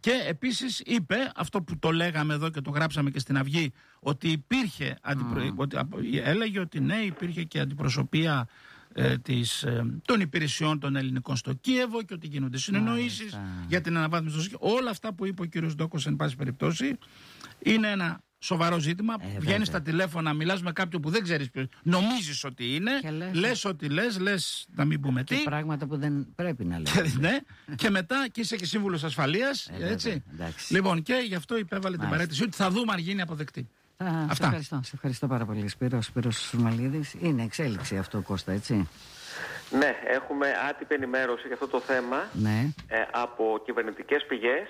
Και επίσης είπε αυτό που το λέγαμε εδώ και το γράψαμε και στην Αυγή, ότι υπήρχε έλεγε ότι ναι, υπήρχε και αντιπροσωπεία των υπηρεσιών των ελληνικών στο Κίεβο και ότι γίνονται συνεννοήσεις για την αναβάθμιση του Κίεβο. Όλα αυτά που είπε ο κύριος Ντόκος, εν πάση περιπτώσει, είναι ένα σοβαρό ζήτημα. Βγαίνεις στα τηλέφωνα, μιλάς με κάποιον που δεν ξέρεις ποιος, νομίζεις ότι είναι, λες ότι λες να μην πούμε τι. Και πράγματα που δεν πρέπει να λες. Ναι, και μετά και είσαι και σύμβουλος ασφαλείας. Έτσι. Λοιπόν, και γι' αυτό υπέβαλε την παρέτηση ότι θα δούμε αν γίνει αποδεκτή. Σε ευχαριστώ πάρα πολύ, Σπύρος Σουρμαλίδης. Είναι εξέλιξη αυτό, Κώστα, έτσι? Ναι, έχουμε άτυπη ενημέρωση για αυτό το θέμα από κυβερνητικές πηγές.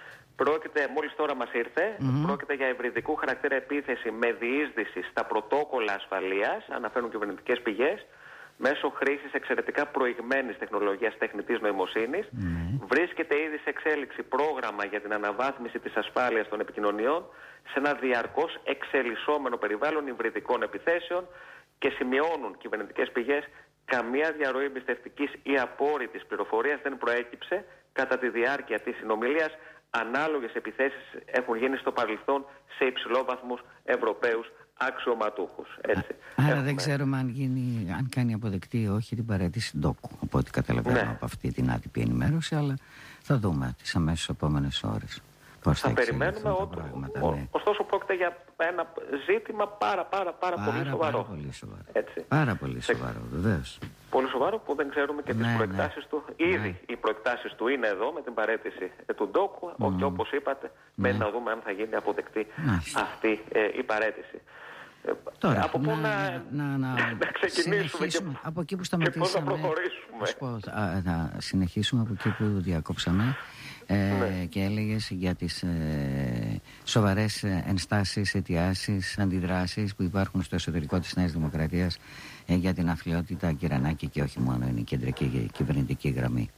Μόλις τώρα μας ήρθε, πρόκειται για υβριδικού χαρακτήρα επίθεση με διείσδυση στα πρωτόκολλα ασφαλείας, αναφέρουν κυβερνητικές πηγές, μέσω χρήσης εξαιρετικά προηγμένης τεχνολογίας τεχνητής νοημοσύνης. Βρίσκεται ήδη σε εξέλιξη πρόγραμμα για την αναβάθμιση της ασφάλειας των επικοινωνιών σε ένα διαρκώς εξελισσόμενο περιβάλλον υβριδικών επιθέσεων και σημειώνουν κυβερνητικές πηγές καμία διαρροή εμπιστευτικής ή απόρριτης πληροφορίας δεν προέκυψε κατά τη διάρκεια της συνομιλίας. Ανάλογες επιθέσεις έχουν γίνει στο παρελθόν σε υψηλόβαθμους Ευρωπαίους αξιωματούχους. Άρα δεν ξέρουμε αν κάνει αποδεκτή ή όχι την παραίτηση Ντόκου, από ό,τι καταλαβαίνω από αυτή την άτυπη ενημέρωση, αλλά θα δούμε τις αμέσως επόμενες ώρες. Θα περιμένουμε ωστόσο πρόκειται για ένα ζήτημα πάρα πολύ σοβαρό. Πάρα πολύ σοβαρό, βεβαίως. Πολύ σοβαρό που δεν ξέρουμε και τις προεκτάσεις του. Ήδη οι προεκτάσεις του είναι εδώ με την παραίτηση του Ντόκου και όπως είπατε μένει να δούμε αν θα γίνει αποδεκτή αυτή η παραίτηση. Τώρα, από πού να ξεκινήσουμε από εκεί που και πώς θα προχωρήσουμε. Να συνεχίσουμε από εκεί που διακόψαμε. Και έλεγες για τις σοβαρές ενστάσεις, αιτιάσεις, αντιδράσεις που υπάρχουν στο εσωτερικό της Νέας Δημοκρατίας για την αθλειότητα Κυρανάκη και όχι μόνο, είναι η κεντρική κυβερνητική γραμμή.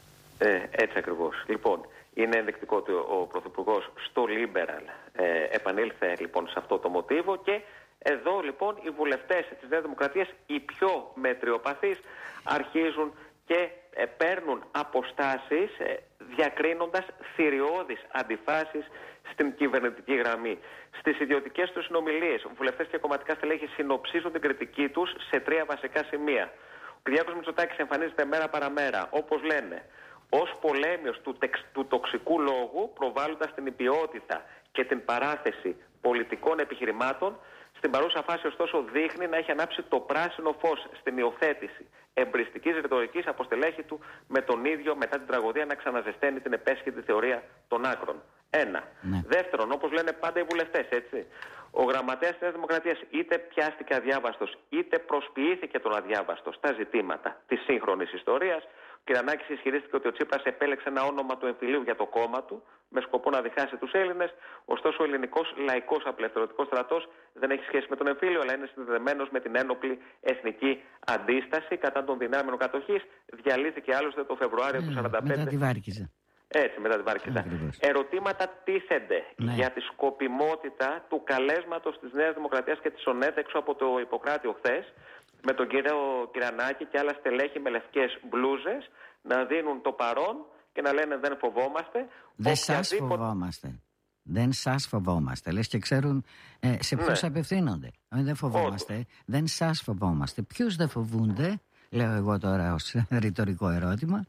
Έτσι ακριβώς. Λοιπόν, είναι ενδεικτικό ότι ο Πρωθυπουργός στο Liberal επανήλθε λοιπόν σε αυτό το μοτίβο και εδώ λοιπόν οι βουλευτές της Νέας Δημοκρατίας, οι πιο μετριοπαθείς, αρχίζουν και παίρνουν αποστάσεις διακρίνοντας θηριώδεις αντιφάσεις στην κυβερνητική γραμμή. Στις ιδιωτικές τους συνομιλίες, βουλευτές και κομματικά στελέχη συνοψίζουν την κριτική τους σε 3 βασικά σημεία. Ο Κυριάκος Μητσοτάκης εμφανίζεται μέρα παραμέρα, όπως λένε, ως πολέμιος του τοξικού λόγου, προβάλλοντας την υπιότητα και την παράθεση πολιτικών επιχειρημάτων. Στην παρούσα φάση, ωστόσο, δείχνει να έχει ανάψει το πράσινο φως στην υιοθέτηση εμπριστικής ρητορικής από στελέχη του, με τον ίδιο μετά την τραγωδία να ξαναζεσταίνει την επέσχυτη θεωρία των άκρων. Ένα. Δεύτερον, όπως λένε πάντα οι βουλευτές, έτσι, ο γραμματέας της Νέας Δημοκρατίας είτε πιάστηκε αδιάβαστος, είτε προσποιήθηκε τον αδιάβαστο στα ζητήματα της σύγχρονης ιστορίας. Ο Κυρανάκης ισχυρίστηκε ότι ο Τσίπρας επέλεξε ένα όνομα του εμφυλίου για το κόμμα του, με σκοπό να διχάσει τους Έλληνες. Ωστόσο, ο ελληνικός λαϊκός απελευθερωτικός στρατός δεν έχει σχέση με τον εμφύλιο, αλλά είναι συνδεδεμένος με την ένοπλη εθνική αντίσταση κατά των δυνάμεων κατοχής. Διαλύθηκε άλλωστε το Φεβρουάριο του 1945. Μετά τη Βάρκηζα. Έτσι, μετά τη Βάρκηζα. Ερωτήματα τίθενται για τη σκοπιμότητα του καλέσματος της Νέας Δημοκρατίας και της ΟΝΕΔ έξω από το Ιπποκράτιο χθες, με τον κύριο Κυρανάκη και άλλα στελέχη με λευκές μπλούζες να δίνουν το παρόν και να λένε δεν φοβόμαστε. Δεν σας φοβόμαστε. Δεν σας φοβόμαστε. Λες και ξέρουν σε ποιους απευθύνονται. Δεν φοβόμαστε. Δεν σας φοβόμαστε. Ποιους δεν λέω εγώ τώρα ως ρητορικό ερώτημα.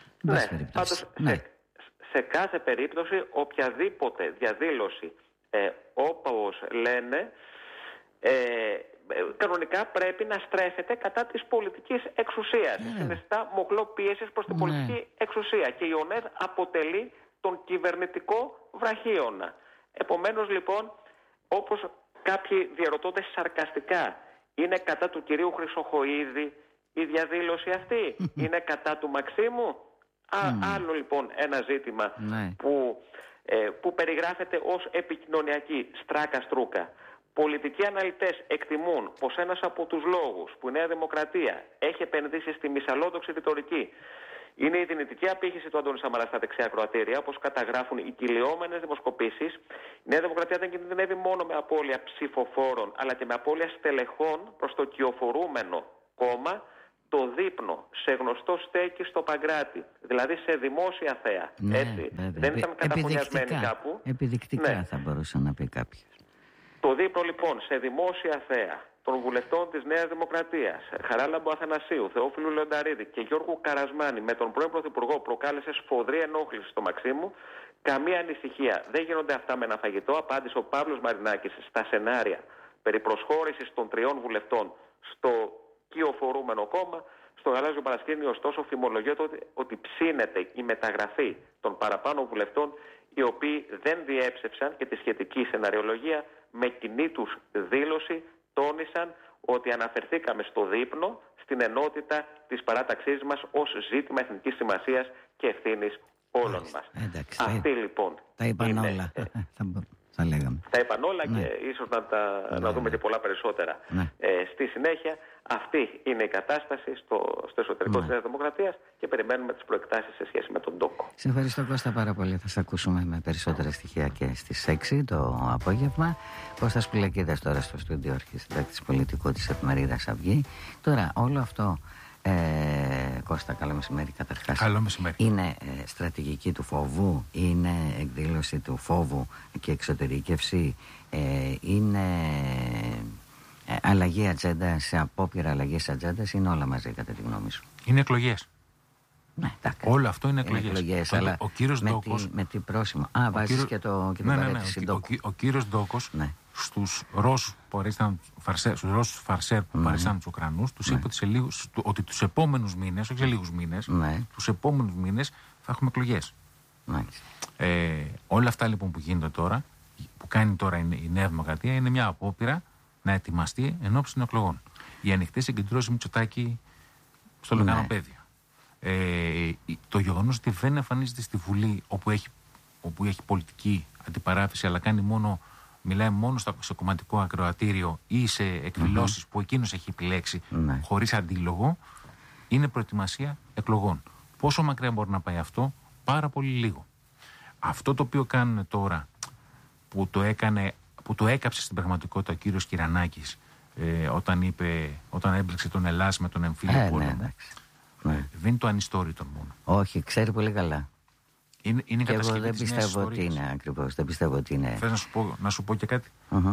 Πάντως σε κάθε περίπτωση οποιαδήποτε διαδήλωση όπως λένε κανονικά πρέπει να στρέφεται κατά της πολιτικής εξουσίας. Συνιστά μοχλό πίεσης προς την πολιτική εξουσία και η ΟΝΕΔ αποτελεί τον κυβερνητικό βραχίωνα. Επομένως λοιπόν, όπως κάποιοι διαρωτώνται σαρκαστικά, είναι κατά του κυρίου Χρυσοχοΐδη η διαδήλωση αυτή, είναι κατά του Μαξίμου? Άλλο λοιπόν ένα ζήτημα που περιγράφεται ως επικοινωνιακή στράκα-στρούκα. Πολιτικοί αναλυτές εκτιμούν πως ένας από τους λόγους που η Νέα Δημοκρατία έχει επενδύσει στη μυσαλόδοξη ρητορική είναι η δυνητική απήχηση του Αντώνη Σαμαρά στα δεξιά ακροατήρια, όπως καταγράφουν οι κυλιόμενες δημοσκοπήσεις. Η Νέα Δημοκρατία δεν κινδυνεύει μόνο με απώλεια ψηφοφόρων, αλλά και με απώλεια στελεχών προς το κυοφορούμενο κόμμα, το δείπνο σε γνωστό στέκι στο Παγκράτη, δηλαδή σε δημόσια θέα. Ναι, έτσι. βέβαια. Δεν ήταν καταφωνιασμένοι κάπου. Επιδεικτικά Ναι. θα μπορούσε να πει κάποιος. Το δείπνο λοιπόν σε δημόσια θέα των βουλευτών της Νέας Δημοκρατίας, Χαράλαμπου Αθανασίου, Θεόφιλου Λεονταρίδη και Γιώργου Καρασμάνη με τον πρώην Πρωθυπουργό προκάλεσε σφοδρή ενόχληση στο Μαξίμου. Καμία ανησυχία. Δεν γίνονται αυτά με ένα φαγητό, απάντησε ο Παύλος Μαρινάκης στα σενάρια περί προσχώρησης των 3 βουλευτών στο κυοφορούμενο κόμμα. Στο γαλάζιο παρασκήνιο, ωστόσο, φημολογιόταν ότι ψήνεται η μεταγραφή των παραπάνω βουλευτών, οι οποίοι δεν διέψευσαν και τη σχετική σεναριολογία. Με κοινή τους δήλωση τόνισαν ότι αναφερθήκαμε στο δείπνο, στην ενότητα της παράταξής μας ως ζήτημα εθνικής σημασίας και ευθύνης όλων μας. Εντάξει, Αυτή λοιπόν τα είπαν είναι, όλα. Θα λέγαμε. τα είπαν όλα, Ναι. και ίσως να δούμε και πολλά περισσότερα. Ναι. Στη συνέχεια, αυτή είναι η κατάσταση στο εσωτερικό της Νέας Δημοκρατίας και περιμένουμε τις προεκτάσεις σε σχέση με τον τόκο. Σε ευχαριστώ, Κώστα, πάρα πολύ. Θα σε ακούσουμε με περισσότερα στοιχεία και στις 6 το απόγευμα. Κώστας Πουλακίδας τώρα στο στούντιο, αρχισυντάκτης πολιτικού της εφημερίδας Αυγή. Τώρα όλο αυτό, Κώστα, καλό μεσημέρι καταρχάς. Καλό μεσημέρι. Είναι στρατηγική του φόβου, είναι εκδήλωση του φόβου και εξωτερήκευση, είναι αλλαγή ατζέντα, σε απόπειρα αλλαγής ατζέντας, είναι όλα μαζί κατά τη γνώμη σου? Είναι εκλογές. Ναι, Όλο αυτό είναι εκλογές. Αλλά ο κύριος Ντόκος. με τι πρόσημο? Βάζεις και το παρέτηση Ντόκου. Ο κύριος Ντόκος, ναι, στους Ρώσους φαρσέρ που παρέσαν τους Ουκρανούς, τους είπε ότι τους επόμενους μήνες, όχι σε λίγους μήνες, τους επόμενους μήνες θα έχουμε εκλογές. Όλα αυτά λοιπόν που γίνονται τώρα, που κάνει τώρα η Νέα Δημοκρατία, είναι μια απόπειρα να ετοιμαστεί ενόψει των εκλογών. Οι ανοιχτές συγκεντρώσεις Μητσοτάκη στο Λεκανοπέδιο. Το γεγονός ότι δεν εμφανίζεται στη Βουλή όπου έχει πολιτική αντιπαράθεση, αλλά μιλάει μόνο σε κομματικό ακροατήριο ή σε εκδηλώσεις που εκείνος έχει επιλέξει, χωρίς αντίλογο, είναι προετοιμασία εκλογών. Πόσο μακριά μπορεί να πάει αυτό? Πάρα πολύ λίγο. Αυτό το οποίο κάνουν τώρα, που το έκαψε στην πραγματικότητα ο κύριος Κυρανάκης, όταν έμπλεξε τον Ελλάς με τον εμφύλιο πόλεμο, δεν είναι το ανιστόρητο μόνο. Όχι, ξέρει πολύ καλά. Είναι και εγώ δεν πιστεύω ότι είναι ακριβώς. Δεν πιστεύω ότι είναι. Θες να σου πω και κάτι?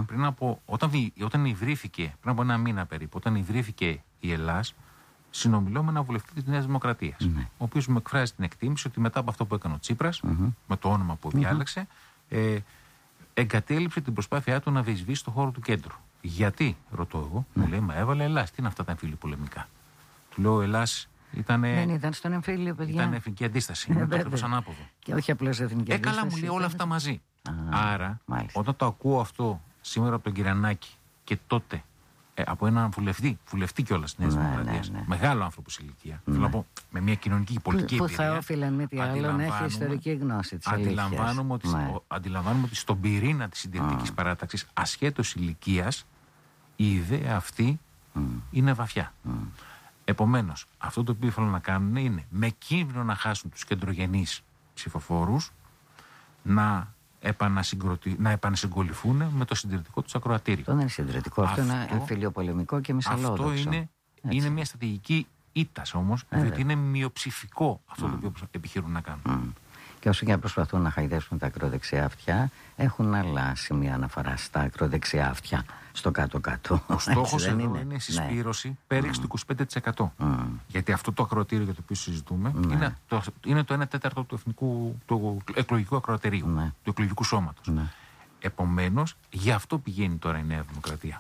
Όταν ιδρύθηκε, πριν από 1 μήνα περίπου, όταν ιδρύθηκε η Ελλάς, συνομιλώ με ένα βουλευτή της Νέας Δημοκρατίας, ο οποίος μου εκφράζει την εκτίμηση ότι μετά από αυτό που έκανε ο Τσίπρας, με το όνομα που διάλεξε, εγκατέλειψε την προσπάθειά του να διεισβήσει στο χώρο του κέντρου. Γιατί, ρωτώ εγώ, μου λέει, μα έβαλε Ελλάς. Τι είναι αυτά τα εμφύλια πολεμικά? Του λέω, Ελλάς δεν ήταν στον εμφύλιο, παιδιά. Ήταν εθνική αντίσταση. Είναι το ακριβώς ανάποδο. Και όχι απλώς εθνική αντίσταση. Καλά, μου λέει όλα αυτά μαζί. Άρα, όταν το ακούω αυτό σήμερα από τον Κυρανάκη και τότε από έναν βουλευτή κιόλας της Νέας Δημοκρατίας, μεγάλο άνθρωπο σε ηλικία, θέλω να πω, με μια κοινωνική και πολιτική εμπειρία, που θα όφιλαν μη τι άλλο να έχει ιστορική γνώση της αλήθειας. Αντιλαμβάνομαι ότι στον πυρήνα της συντηρητικής παράταξης, ασχέτως ηλικίας, η ιδέα αυτή είναι βαθιά. Επομένως, αυτό το οποίο θέλουν να κάνουν είναι, με κίνδυνο να χάσουν τους κεντρογενείς ψηφοφόρους, να επανασυγκοληθούν με το συντηρητικό τους ακροατήριο. Αυτό δεν είναι συντηρητικό, αυτό είναι εμφυλιοπολεμικό και μυσαλλόδοξο. Αυτό είναι μια στρατηγική ήττας όμως, διότι είναι μειοψηφικό αυτό το οποίο επιχειρούν να κάνουν. Και όσο και να προσπαθούν να χαϊδεύσουν τα ακροδεξιά αυτιά, έχουν άλλα σημεία αναφορά στα ακροδεξιά αυτιά, στο κάτω-κάτω. Ο στόχος εδώ είναι η συσπήρωση πέριξη του 25%. Γιατί αυτό το ακροατήριο για το οποίο συζητούμε είναι το 1/4 του εκλογικού ακροατηρίου, του εκλογικού σώματος. Επομένως, γι' αυτό πηγαίνει τώρα η Νέα Δημοκρατία.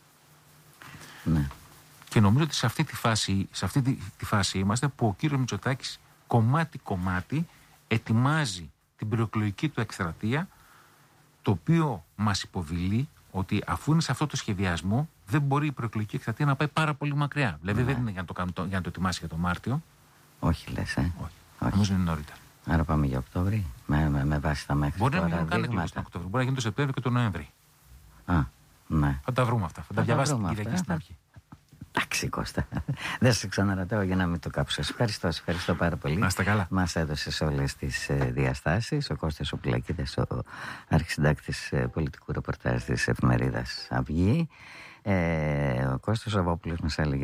Και νομίζω ότι σε αυτή τη φάση είμαστε, που ο κύριος Μητσοτάκης κομμάτι-κομμάτι ετοιμάζει την προεκλογική του εκστρατεία, το οποίο μας υποβιλεί ότι αφού είναι σε αυτό το σχεδιασμό, δεν μπορεί η προεκλογική εκστρατεία να πάει πάρα πολύ μακριά. Δηλαδή δεν είναι για να το ετοιμάσει για το Μάρτιο. Όχι, λες, Όχι. Νομίζω είναι νωρίτερα. Άρα πάμε για Οκτώβρη, με βάση τα μέχρι μπορεί τώρα. Μπορεί να μην κάνει εκλογές τον Οκτώβριο, μπορεί να γίνει το Σεπτέμβριο και τον Νοέμβρη. Θα τα βρούμε αυτά. Θα τα διαβάσετε την Κυριακή στην αρχή. Εντάξει, Κώστα. Δεν σε ξαναρωτάω για να μην το κάψω. Σε ευχαριστώ πάρα πολύ. Να είστε καλά. Μας έδωσες όλες τις διαστάσεις. Ο Κώστας ο Πουλακίδας, ο αρχισυντάκτης πολιτικού ρεπορτάζ της εφημερίδας Αυγή. Ο Κώστας ο Ζαβόπουλος μας έλεγε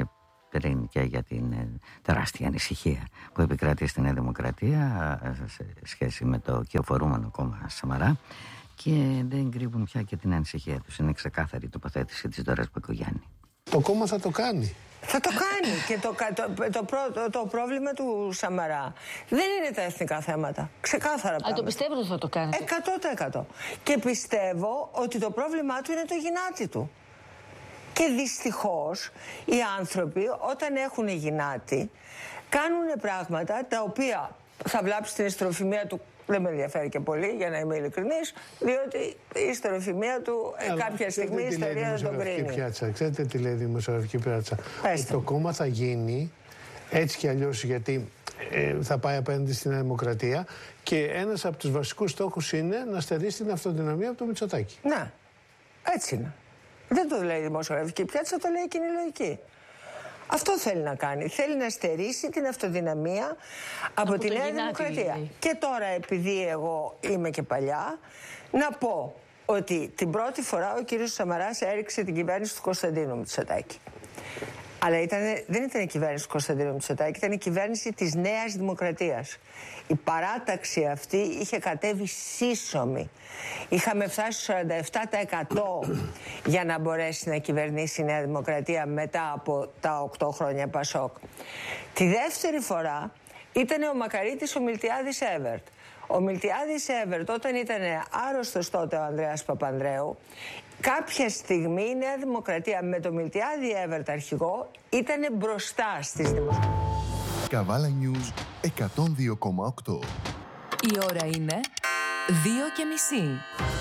πριν και για την τεράστια ανησυχία που επικρατεί στη Νέα Δημοκρατία σε σχέση με το κυοφορούμενο κόμμα Σαμαρά, και δεν κρύβουν πια και την ανησυχία τους. Είναι ξεκάθαρη η τοποθέτηση της Δώρας Μπακογιάννη. Το κόμμα θα το κάνει. Θα το κάνει. Και το πρόβλημα του Σαμαρά δεν είναι τα εθνικά θέματα. Ξεκάθαρα πράγματα. Το πιστεύω ότι θα το κάνει. 100%. Και πιστεύω ότι το πρόβλημά του είναι το γυνάτι του. Και δυστυχώς οι άνθρωποι όταν έχουν γυνάτι κάνουν πράγματα τα οποία θα βλάψει την ιστροφημία του. Δεν με ενδιαφέρει και πολύ, για να είμαι ειλικρινής, διότι η ιστροφημία του κάποια στιγμή η ιστορία δεν τον κρίνει. Ξέρετε τι λέει η δημοσιογραφική πιάτσα? Το κόμμα θα γίνει έτσι κι αλλιώς, γιατί θα πάει απέναντι στην Δημοκρατία, και ένας από τους βασικούς στόχους είναι να στερήσει την αυτοδυναμία από το Μητσοτάκη. Ναι, έτσι είναι. Δεν το λέει η δημοσιογραφική πιάτσα, το λέει η κοινή λογική. Αυτό θέλει να κάνει. Θέλει να στερήσει την αυτοδυναμία από τη Νέα Δημοκρατία. Και τώρα, επειδή εγώ είμαι και παλιά, να πω ότι την πρώτη φορά ο κύριος Σαμαράς έριξε την κυβέρνηση του Κωνσταντίνου Μητσοτάκη. Αλλά δεν ήταν η κυβέρνηση του Κωνσταντίνου Μητσοτάκη, ήταν η κυβέρνηση της Νέας Δημοκρατίας. Η παράταξη αυτή είχε κατέβει σύσσωμη. Είχαμε φτάσει στο 47% για να μπορέσει να κυβερνήσει η Νέα Δημοκρατία μετά από τα 8 χρόνια Πασόκ. Τη δεύτερη φορά ήταν ο Μακαρίτης ο Μιλτιάδης Έβερτ. Ο Μιλτιάδης Έβερτ, όταν ήταν άρρωστος τότε ο Ανδρέας Παπανδρέου, κάποια στιγμή η Νέα Δημοκρατία με το Μιλτιάδη Έβερτ αρχηγό ήταν μπροστά στις δημοσιογραφίες. Καβάλα News 102,8. Η ώρα είναι 2:30.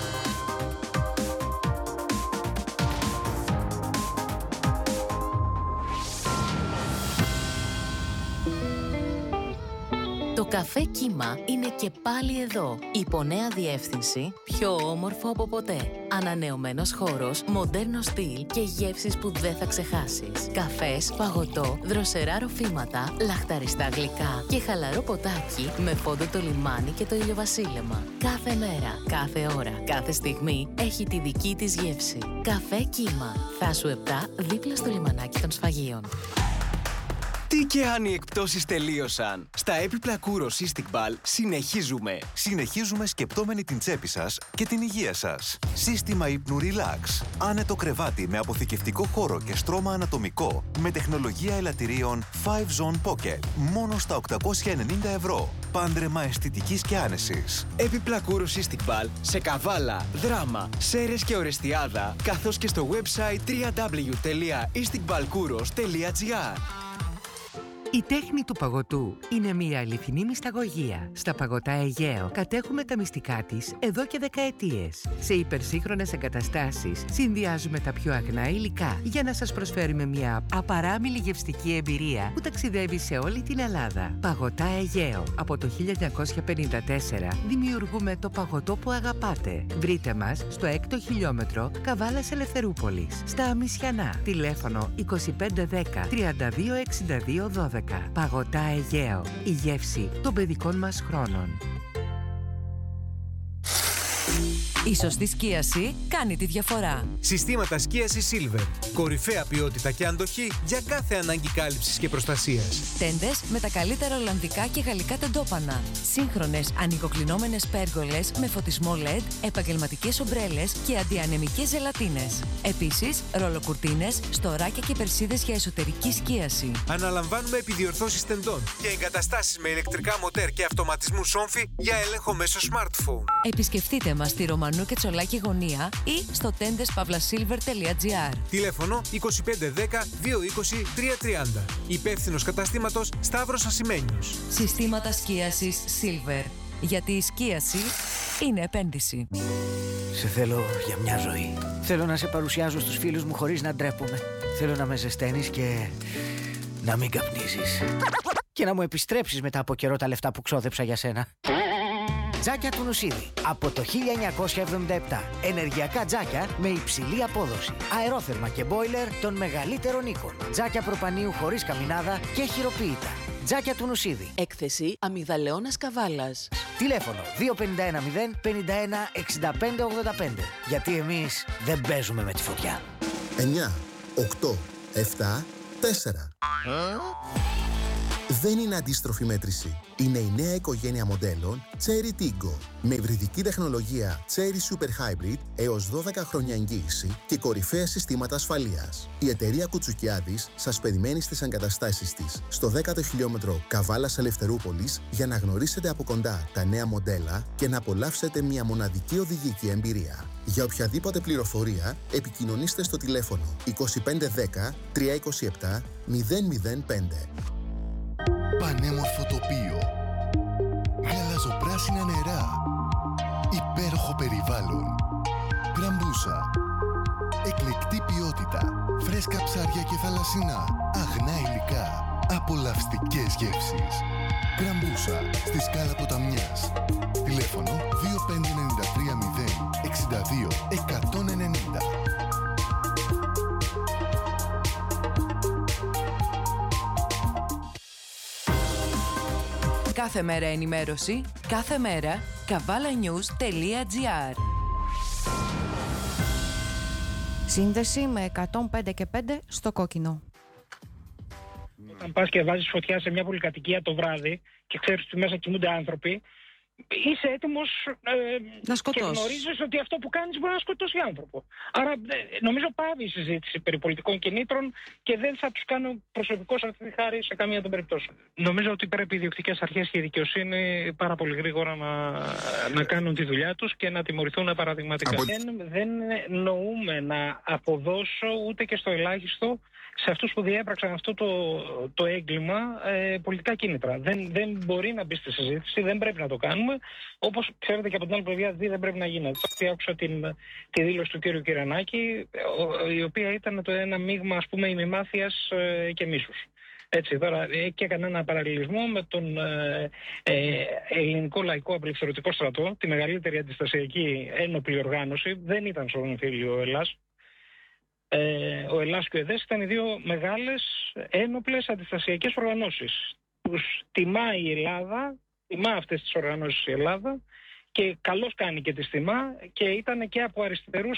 Το καφέ Κύμα είναι και πάλι εδώ. Υπό νέα διεύθυνση, πιο όμορφο από ποτέ. Ανανεωμένος χώρος, μοντέρνο στυλ και γεύσεις που δεν θα ξεχάσεις. Καφές, παγωτό, δροσερά ροφήματα, λαχταριστά γλυκά και χαλαρό ποτάκι με φόντο το λιμάνι και το ηλιοβασίλεμα. Κάθε μέρα, κάθε ώρα, κάθε στιγμή έχει τη δική της γεύση. Καφέ Κύμα. Θάσου 7, δίπλα στο λιμανάκι των Σφαγείων. Τι και αν οι εκπτώσεις τελείωσαν. Στα έπιπλα Kouros Istiqbal συνεχίζουμε σκεπτόμενοι την τσέπη σας και την υγεία σας. Σύστημα ύπνου Relax. Άνετο κρεβάτι με αποθηκευτικό χώρο και στρώμα ανατομικό με τεχνολογία ελαττηρίων 5Zone Pocket. Μόνο στα 890 ευρώ. Πάντρεμα αισθητικής και άνεσης. Έπιπλα Kouros Istiqbal σε Καβάλα, Δράμα, Σέρες και Ορεστιάδα, καθώς και στο website www.istiqbalkouros.gr. Η τέχνη του παγωτού είναι μια αληθινή μυσταγωγία. Στα Παγωτά Αιγαίο κατέχουμε τα μυστικά της εδώ και δεκαετίες. Σε υπερσύγχρονες εγκαταστάσεις συνδυάζουμε τα πιο αγνά υλικά για να σας προσφέρουμε μια απαράμιλη γευστική εμπειρία που ταξιδεύει σε όλη την Ελλάδα. Παγωτά Αιγαίο. Από το 1954 δημιουργούμε το παγωτό που αγαπάτε. Βρείτε μας στο 6ο χιλιόμετρο Καβάλας Ελευθερούπολης. Στα Αμισιανά. Τηλέφωνο 2510 3262 12. Παγωτά Αιγαίο. Η γεύση των παιδικών μας χρόνων. Η σωστή σκίαση κάνει τη διαφορά. Συστήματα σκίασης Silver. Κορυφαία ποιότητα και αντοχή για κάθε ανάγκη κάλυψης και προστασίας. Τέντες με τα καλύτερα ολλανδικά και γαλλικά τεντόπανα. Σύγχρονες ανοιγοκλεινόμενες πέργολες με φωτισμό LED, επαγγελματικές ομπρέλες και αντιανεμικές ζελατίνες. Επίσης, ρολοκουρτίνες, στοράκια και περσίδες για εσωτερική σκίαση. Αναλαμβάνουμε επιδιορθώσεις τεντών και εγκαταστάσεις με ηλεκτρικά μοτέρ και αυτοματισμού σόμφι για έλεγχο μέσω smartphone. Επισκεφτείτε μας στη Ρωμανού και Τσολάκη γωνία ή στο tendeспavlasilver.gr. Τηλέφωνο 2510 220 330. Υπεύθυνος καταστήματος Σταύρος Ασημένιος. Συστήματα σκίασης Silver. Γιατί η σκίαση είναι επένδυση. Σε θέλω για μια ζωή. Θέλω να σε παρουσιάζω στους φίλους μου χωρίς να ντρέπομαι. Θέλω να με ζεσταίνεις και να μην καπνίζεις. Και να μου επιστρέψεις μετά από καιρό τα λεφτά που ξόδεψα για σένα. Τζάκια του Νουσίδη. Από το 1977. Ενεργειακά τζάκια με υψηλή απόδοση. Αερόθερμα και μπόιλερ των μεγαλύτερων οίκων. Τζάκια προπανίου χωρίς καμινάδα και χειροποίητα. Τζάκια του Νουσίδη. Έκθεση Αμυγδαλαιώνας Καβάλας. Τηλέφωνο 2510 51 65 85. Γιατί εμείς δεν παίζουμε με τη φωτιά. 9, 8, 7, Δεν είναι αντίστροφη μέτρηση. Είναι η νέα οικογένεια μοντέλων Chery Tiggo. Με υβριδική τεχνολογία Chery Super Hybrid έως 12 χρόνια εγγύηση και κορυφαία συστήματα ασφαλείας. Η εταιρεία Κουτσουκιάδης σας περιμένει στις εγκαταστάσεις της στο 10ο χιλιόμετρο Καβάλας Ελευθερούπολης για να γνωρίσετε από κοντά τα νέα μοντέλα και να απολαύσετε μια μοναδική οδηγική εμπειρία. Για οποιαδήποτε πληροφορία επικοινωνήστε στο τηλέφωνο 2510 327 005. Πανέμορφο τοπίο, γαλαζοπράσινα νερά, υπέροχο περιβάλλον, Γκραμπούσα, εκλεκτή ποιότητα, φρέσκα ψάρια και θαλασσινά, αγνά υλικά, απολαυστικές γεύσεις. Γκραμπούσα, στη Σκάλα Ποταμιάς. Τηλέφωνο 2593 062 190. Κάθε μέρα ενημέρωση, κάθε μέρα kavalanews.gr. Σύνδεση με 105 και 5 στο κόκκινο. Όταν πας και βάζεις φωτιά σε μια πολυκατοικία το βράδυ και ξέρεις ότι μέσα κοιμούνται άνθρωποι, είσαι έτοιμος να σκοτώσεις. Και γνωρίζεις ότι αυτό που κάνεις μπορεί να σκοτώσει άνθρωπο. Άρα νομίζω πάβει η συζήτηση περί πολιτικών κινήτρων και δεν θα τους κάνω προσωπικώς αυτή τη χάρη σε καμία των περιπτώσεων. Νομίζω ότι πρέπει οι διοκτικές αρχές και η δικαιοσύνη πάρα πολύ γρήγορα να κάνουν τη δουλειά τους και να τιμωρηθούν παραδειγματικά. Δεν νοούμε να αποδώσω ούτε και στο ελάχιστο σε αυτούς που διέπραξαν αυτό το έγκλημα πολιτικά κίνητρα. Δεν μπορεί να μπει στη συζήτηση, δεν πρέπει να το κάνουμε. Όπως ξέρετε και από την άλλη πλευρά δεν πρέπει να γίνεται. Άκουσα τη δήλωση του κ. Κυρανάκη, η οποία ήταν ένα μείγμα ας πούμε ημιμάθειας και μίσους. Έτσι, τώρα και έκανε ένα παραλληλισμό με τον ελληνικό λαϊκό απελευθερωτικό στρατό, τη μεγαλύτερη αντιστασιακή ένοπλη οργάνωση. Δεν ήταν στον εμφύλιο ο Ελλάς. Ο Ελλάς και ο ΕΔΕΣ ήταν οι δύο μεγάλες ένοπλες αντιστασιακές οργανώσεις. Τους τιμά η Ελλάδα, τιμά αυτές τις οργανώσεις η Ελλάδα και καλώς κάνει και τις τιμά και ήταν και από αριστερούς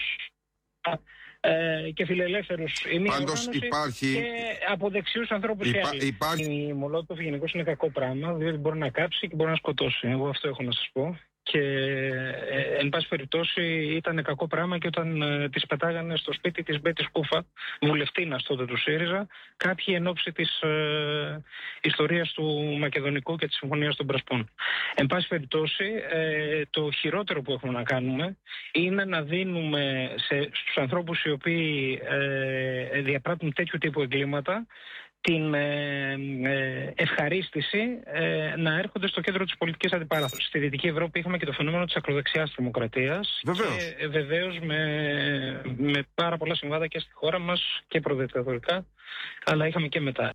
και φιλελεύθερους η μία οργάνωση και από δεξιούς ανθρώπους η άλλη. Η Μολότοφ γενικώς είναι κακό πράγμα, διότι μπορεί να κάψει και μπορεί να σκοτώσει. Εγώ αυτό έχω να σας πω. Και εν πάση περιπτώσει ήταν κακό πράγμα και όταν τις πετάγανε στο σπίτι της Μπέτης Κούφα, βουλευτίνας τότε του ΣΥΡΙΖΑ, κάποιοι εν ώψη της ιστορίας του Μακεδονικού και της Συμφωνίας των Πρασπών. Εν πάση περιπτώσει, το χειρότερο που έχουμε να κάνουμε είναι να δίνουμε στους ανθρώπους οι οποίοι διαπράττουν τέτοιου τύπου εγκλήματα την ευχαρίστηση να έρχονται στο κέντρο της πολιτικής αντιπαράθεσης. Στη Δυτική Ευρώπη είχαμε και το φαινόμενο της ακροδεξιάς τρομοκρατίας. Και βεβαίως με πάρα πολλά συμβάντα και στη χώρα μας και προδικτατορικά, αλλά είχαμε και μετά.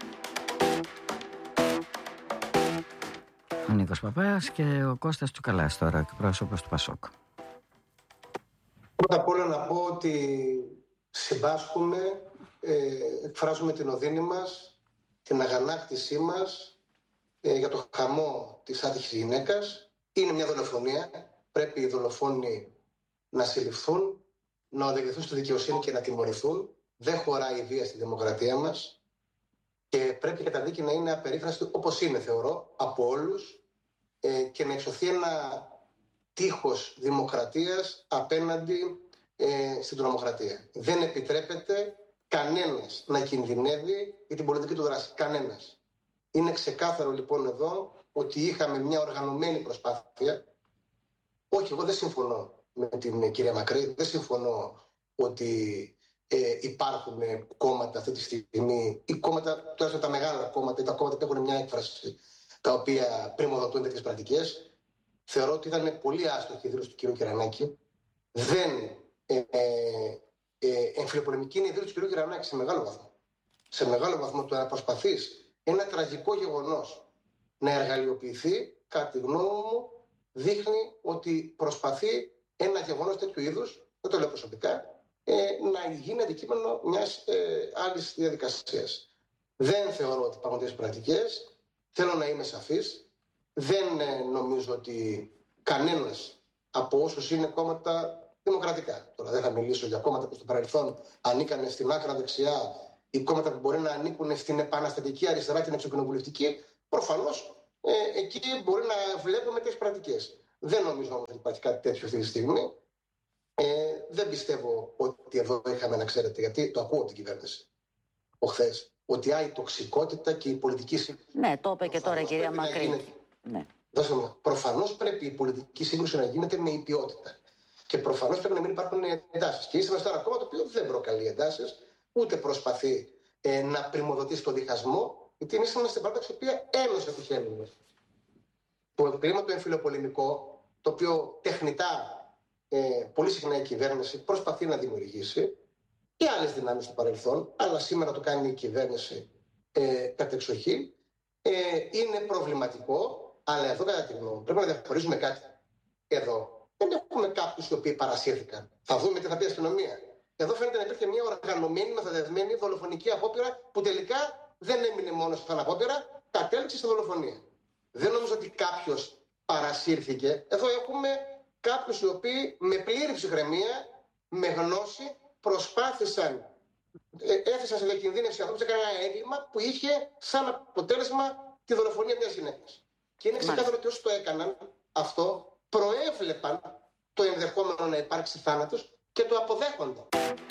Ο Νίκος Παπέας και ο Κώστας Τσουκαλάς τώρα, πρόσωπος του ΠΑΣΟΚ. Πρώτα απ' όλα να πω ότι συμπάσχουμε, εκφράζουμε την οδύνη μας, την αγανάκτησή μας για το χαμό της άτυχης γυναίκας. Είναι μια δολοφονία. Πρέπει οι δολοφόνοι να συλληφθούν, να οδηγηθούν στη δικαιοσύνη και να τιμωρηθούν. Δεν χωράει η βία στη δημοκρατία μας και πρέπει η καταδίκη να είναι απερίφραστη, όπως είναι θεωρώ, από όλους και να εξωθεί ένα τείχος δημοκρατίας απέναντι στην τρομοκρατία. Δεν επιτρέπεται κανένας να κινδυνεύει για την πολιτική του δράση. Κανένας. Είναι ξεκάθαρο λοιπόν εδώ ότι είχαμε μια οργανωμένη προσπάθεια. Όχι, εγώ δεν συμφωνώ με την κυρία Μακρύ, δεν συμφωνώ ότι υπάρχουν κόμματα αυτή τη στιγμή, ή κόμματα, τουλάχιστον τα μεγάλα κόμματα ή τα κόμματα που έχουν μια έκφραση, τα οποία πριμοδοτούν τέτοιες πρακτικές. Θεωρώ ότι ήταν πολύ άστοχη η δήλωση του κ. Κυρανάκη. Δεν εμφυλοπολεμική είναι η δήλωση του κ. Κυρανάκη σε μεγάλο βαθμό. Σε μεγάλο βαθμό το να προσπαθείς ένα τραγικό γεγονός να εργαλειοποιηθεί, κατά τη γνώμη μου, δείχνει ότι προσπαθεί ένα γεγονός τέτοιου είδους, δεν το λέω προσωπικά, να γίνει αντικείμενο μιας άλλης διαδικασίας. Δεν θεωρώ ότι υπάρχουν τέτοιες πρακτικές. Θέλω να είμαι σαφής. Δεν νομίζω ότι κανένας από όσους είναι κόμματα δημοκρατικά, τώρα δεν θα μιλήσω για κόμματα που στο παρελθόν ανήκανε στην άκρα δεξιά οι κόμματα που μπορεί να ανήκουν στην επαναστατική αριστερά και την εξωκοινοβουλευτική, προφανώς εκεί μπορεί να βλέπουμε τις πρακτικές. Δεν νομίζω όμως ότι υπάρχει κάτι τέτοιο αυτή τη στιγμή. Δεν πιστεύω ότι εδώ είχαμε να ξέρετε, γιατί το ακούω από την κυβέρνηση χθες, ότι η τοξικότητα και η πολιτική σύγκρουση. Ναι, το είπε και τώρα η κυρία Μακρύ. Ναι. Προφανώς πρέπει η πολιτική σύγκρουση να γίνεται με ποιότητα. Και προφανώς πρέπει να μην υπάρχουν εντάσεις. Και είμαστε ένα κόμμα το οποίο δεν προκαλεί εντάσεις, ούτε προσπαθεί να πρημοδοτήσει τον διχασμό, γιατί εμείς είμαστε παράταξη η οποία ένωση επιχαίρουμε. Το κλίμα το εμφυλοπολεμικό, το οποίο τεχνητά πολύ συχνά η κυβέρνηση προσπαθεί να δημιουργήσει και άλλες δυνάμεις του παρελθόν, αλλά σήμερα το κάνει η κυβέρνηση κατεξοχή, είναι προβληματικό, αλλά εδώ κατά τη γνώμη πρέπει να διαχωρίζουμε κάτι. Εδώ δεν έχουμε κάποιους οι οποίοι παρασύρθηκαν. Θα δούμε τι θα πει η αστυνομία. Εδώ φαίνεται να υπήρχε μια οργανωμένη, μεθοδευμένη δολοφονική απόπειρα που τελικά δεν έμεινε μόνο σαν απόπειρα, κατέληξε σε δολοφονία. Δεν νομίζω ότι κάποιος παρασύρθηκε. Εδώ έχουμε κάποιους οι οποίοι με πλήρη ψυχραιμία, με γνώση, προσπάθησαν, έθεσαν σε διακινδύνευση ανθρώπους, έκαναν ένα έγκλημα που είχε σαν αποτέλεσμα τη δολοφονία μιας γυναίκας. Και είναι ξεκάθαρο ότι όσοι το έκαναν αυτό, προέβλεπαν το ενδεχόμενο να υπάρξει θάνατος και το αποδέχονταν.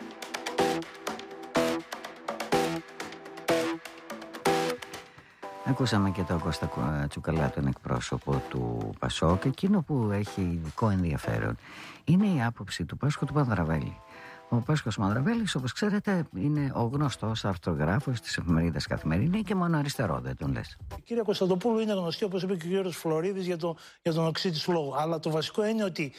Ακούσαμε και τον Κώστα Τσουκαλά, τον εκπρόσωπο του ΠΑΣΟΚ, και εκείνο που έχει ειδικό ενδιαφέρον είναι η άποψη του Πάσχου του Πανδραβέλη. Ο Πάσχος Μανδραβέλης, όπως ξέρετε, είναι ο γνωστός αρθρογράφος της εφημερίδας Καθημερινή και μόνο αριστερό, δεν τον λες. Η κυρία Κωνσταντοπούλου είναι γνωστή, όπως είπε και ο κύριος Φλωρίδης, για τον οξύ της λόγου. Αλλά το βασικό είναι ότι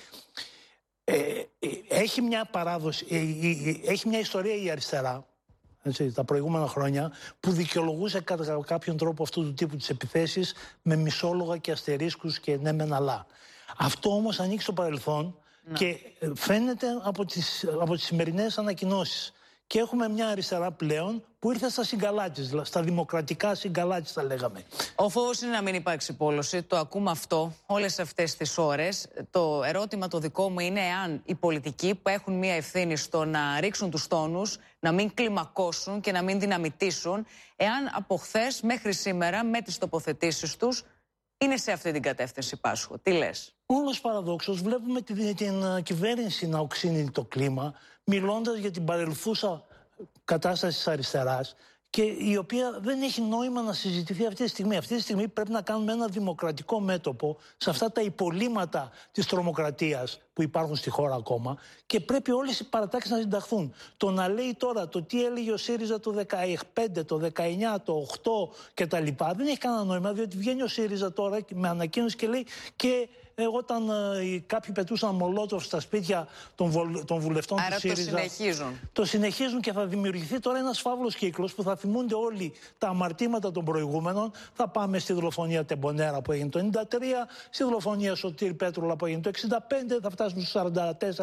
έχει μια παράδοση, έχει μια ιστορία η αριστερά, έτσι, τα προηγούμενα χρόνια, που δικαιολογούσε κατά κάποιον τρόπο αυτού του τύπου τις επιθέσεις με μισόλογα και αστερίσκους και ναι μεν αλλά. Αυτό όμως ανήκει στο παρελθόν. Ναι. Και φαίνεται από τις σημερινές ανακοινώσεις. Και έχουμε μια αριστερά πλέον που ήρθε στα συγκαλά της, στα δημοκρατικά συγκαλά της, θα λέγαμε. Ο φόβος είναι να μην υπάρξει πόλωση. Το ακούμε αυτό όλες αυτές τις ώρες. Το ερώτημα το δικό μου είναι εάν οι πολιτικοί που έχουν μια ευθύνη στο να ρίξουν τους τόνους, να μην κλιμακώσουν και να μην δυναμητήσουν, εάν από χθες μέχρι σήμερα με τις τοποθετήσεις τους είναι σε αυτή την κατεύθυνση, Πάσχο. Τι λες? Όλος παραδόξως βλέπουμε την κυβέρνηση να οξύνει το κλίμα, μιλώντας για την παρελθούσα κατάσταση της αριστεράς, και η οποία δεν έχει νόημα να συζητηθεί αυτή τη στιγμή. Αυτή τη στιγμή πρέπει να κάνουμε ένα δημοκρατικό μέτωπο σε αυτά τα υπολείμματα της τρομοκρατίας που υπάρχουν στη χώρα ακόμα, και πρέπει όλες οι παρατάξεις να συνταχθούν. Το να λέει τώρα το τι έλεγε ο ΣΥΡΙΖΑ το 2015, το 2019, το 2008 κτλ. Δεν έχει κανένα νόημα, διότι βγαίνει ο ΣΥΡΙΖΑ τώρα με ανακοίνωση και λέει και όταν κάποιοι πετούσαν μολότοφ στα σπίτια των βουλευτών του ΣΥΡΙΖΑ. Το συνεχίζουν και θα δημιουργηθεί τώρα ένας φαύλος κύκλος που θα θυμούνται όλοι τα αμαρτήματα των προηγούμενων. Θα πάμε στη δολοφονία Τεμπονέρα που έγινε το 1993, στη δολοφονία Σωτήρη Πέτρουλα που έγινε το 1965, θα φτάσουμε στο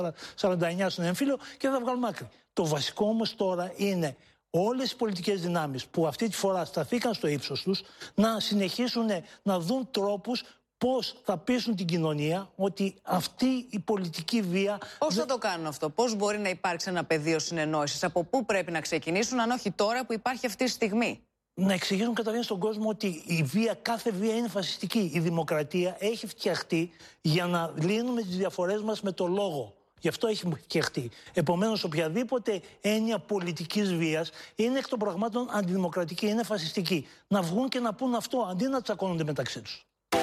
44-49 στον εμφύλιο και θα βγάλουμε άκρη. Το βασικό όμως τώρα είναι όλες οι πολιτικές δυνάμεις που αυτή τη φορά σταθήκαν στο ύψος τους να συνεχίσουν να δουν τρόπους πώς θα πείσουν την κοινωνία ότι αυτή η πολιτική βία... Πώς θα το κάνουν αυτό, πώς μπορεί να υπάρξει ένα πεδίο συνεννόησης, από πού πρέπει να ξεκινήσουν, αν όχι τώρα που υπάρχει αυτή τη στιγμή? Να εξηγήσουν καταρχήν στον κόσμο ότι η βία, κάθε βία είναι φασιστική. Η δημοκρατία έχει φτιαχτεί για να λύνουμε τις διαφορές μας με το λόγο. Γι' αυτό έχει φτιαχτεί. Επομένως, οποιαδήποτε έννοια πολιτικής βίας είναι εκ των πραγμάτων αντιδημοκρατική, είναι φασιστική. Να βγουν και να πούν αυτό, αντί να τσακώνονται μεταξύ τους.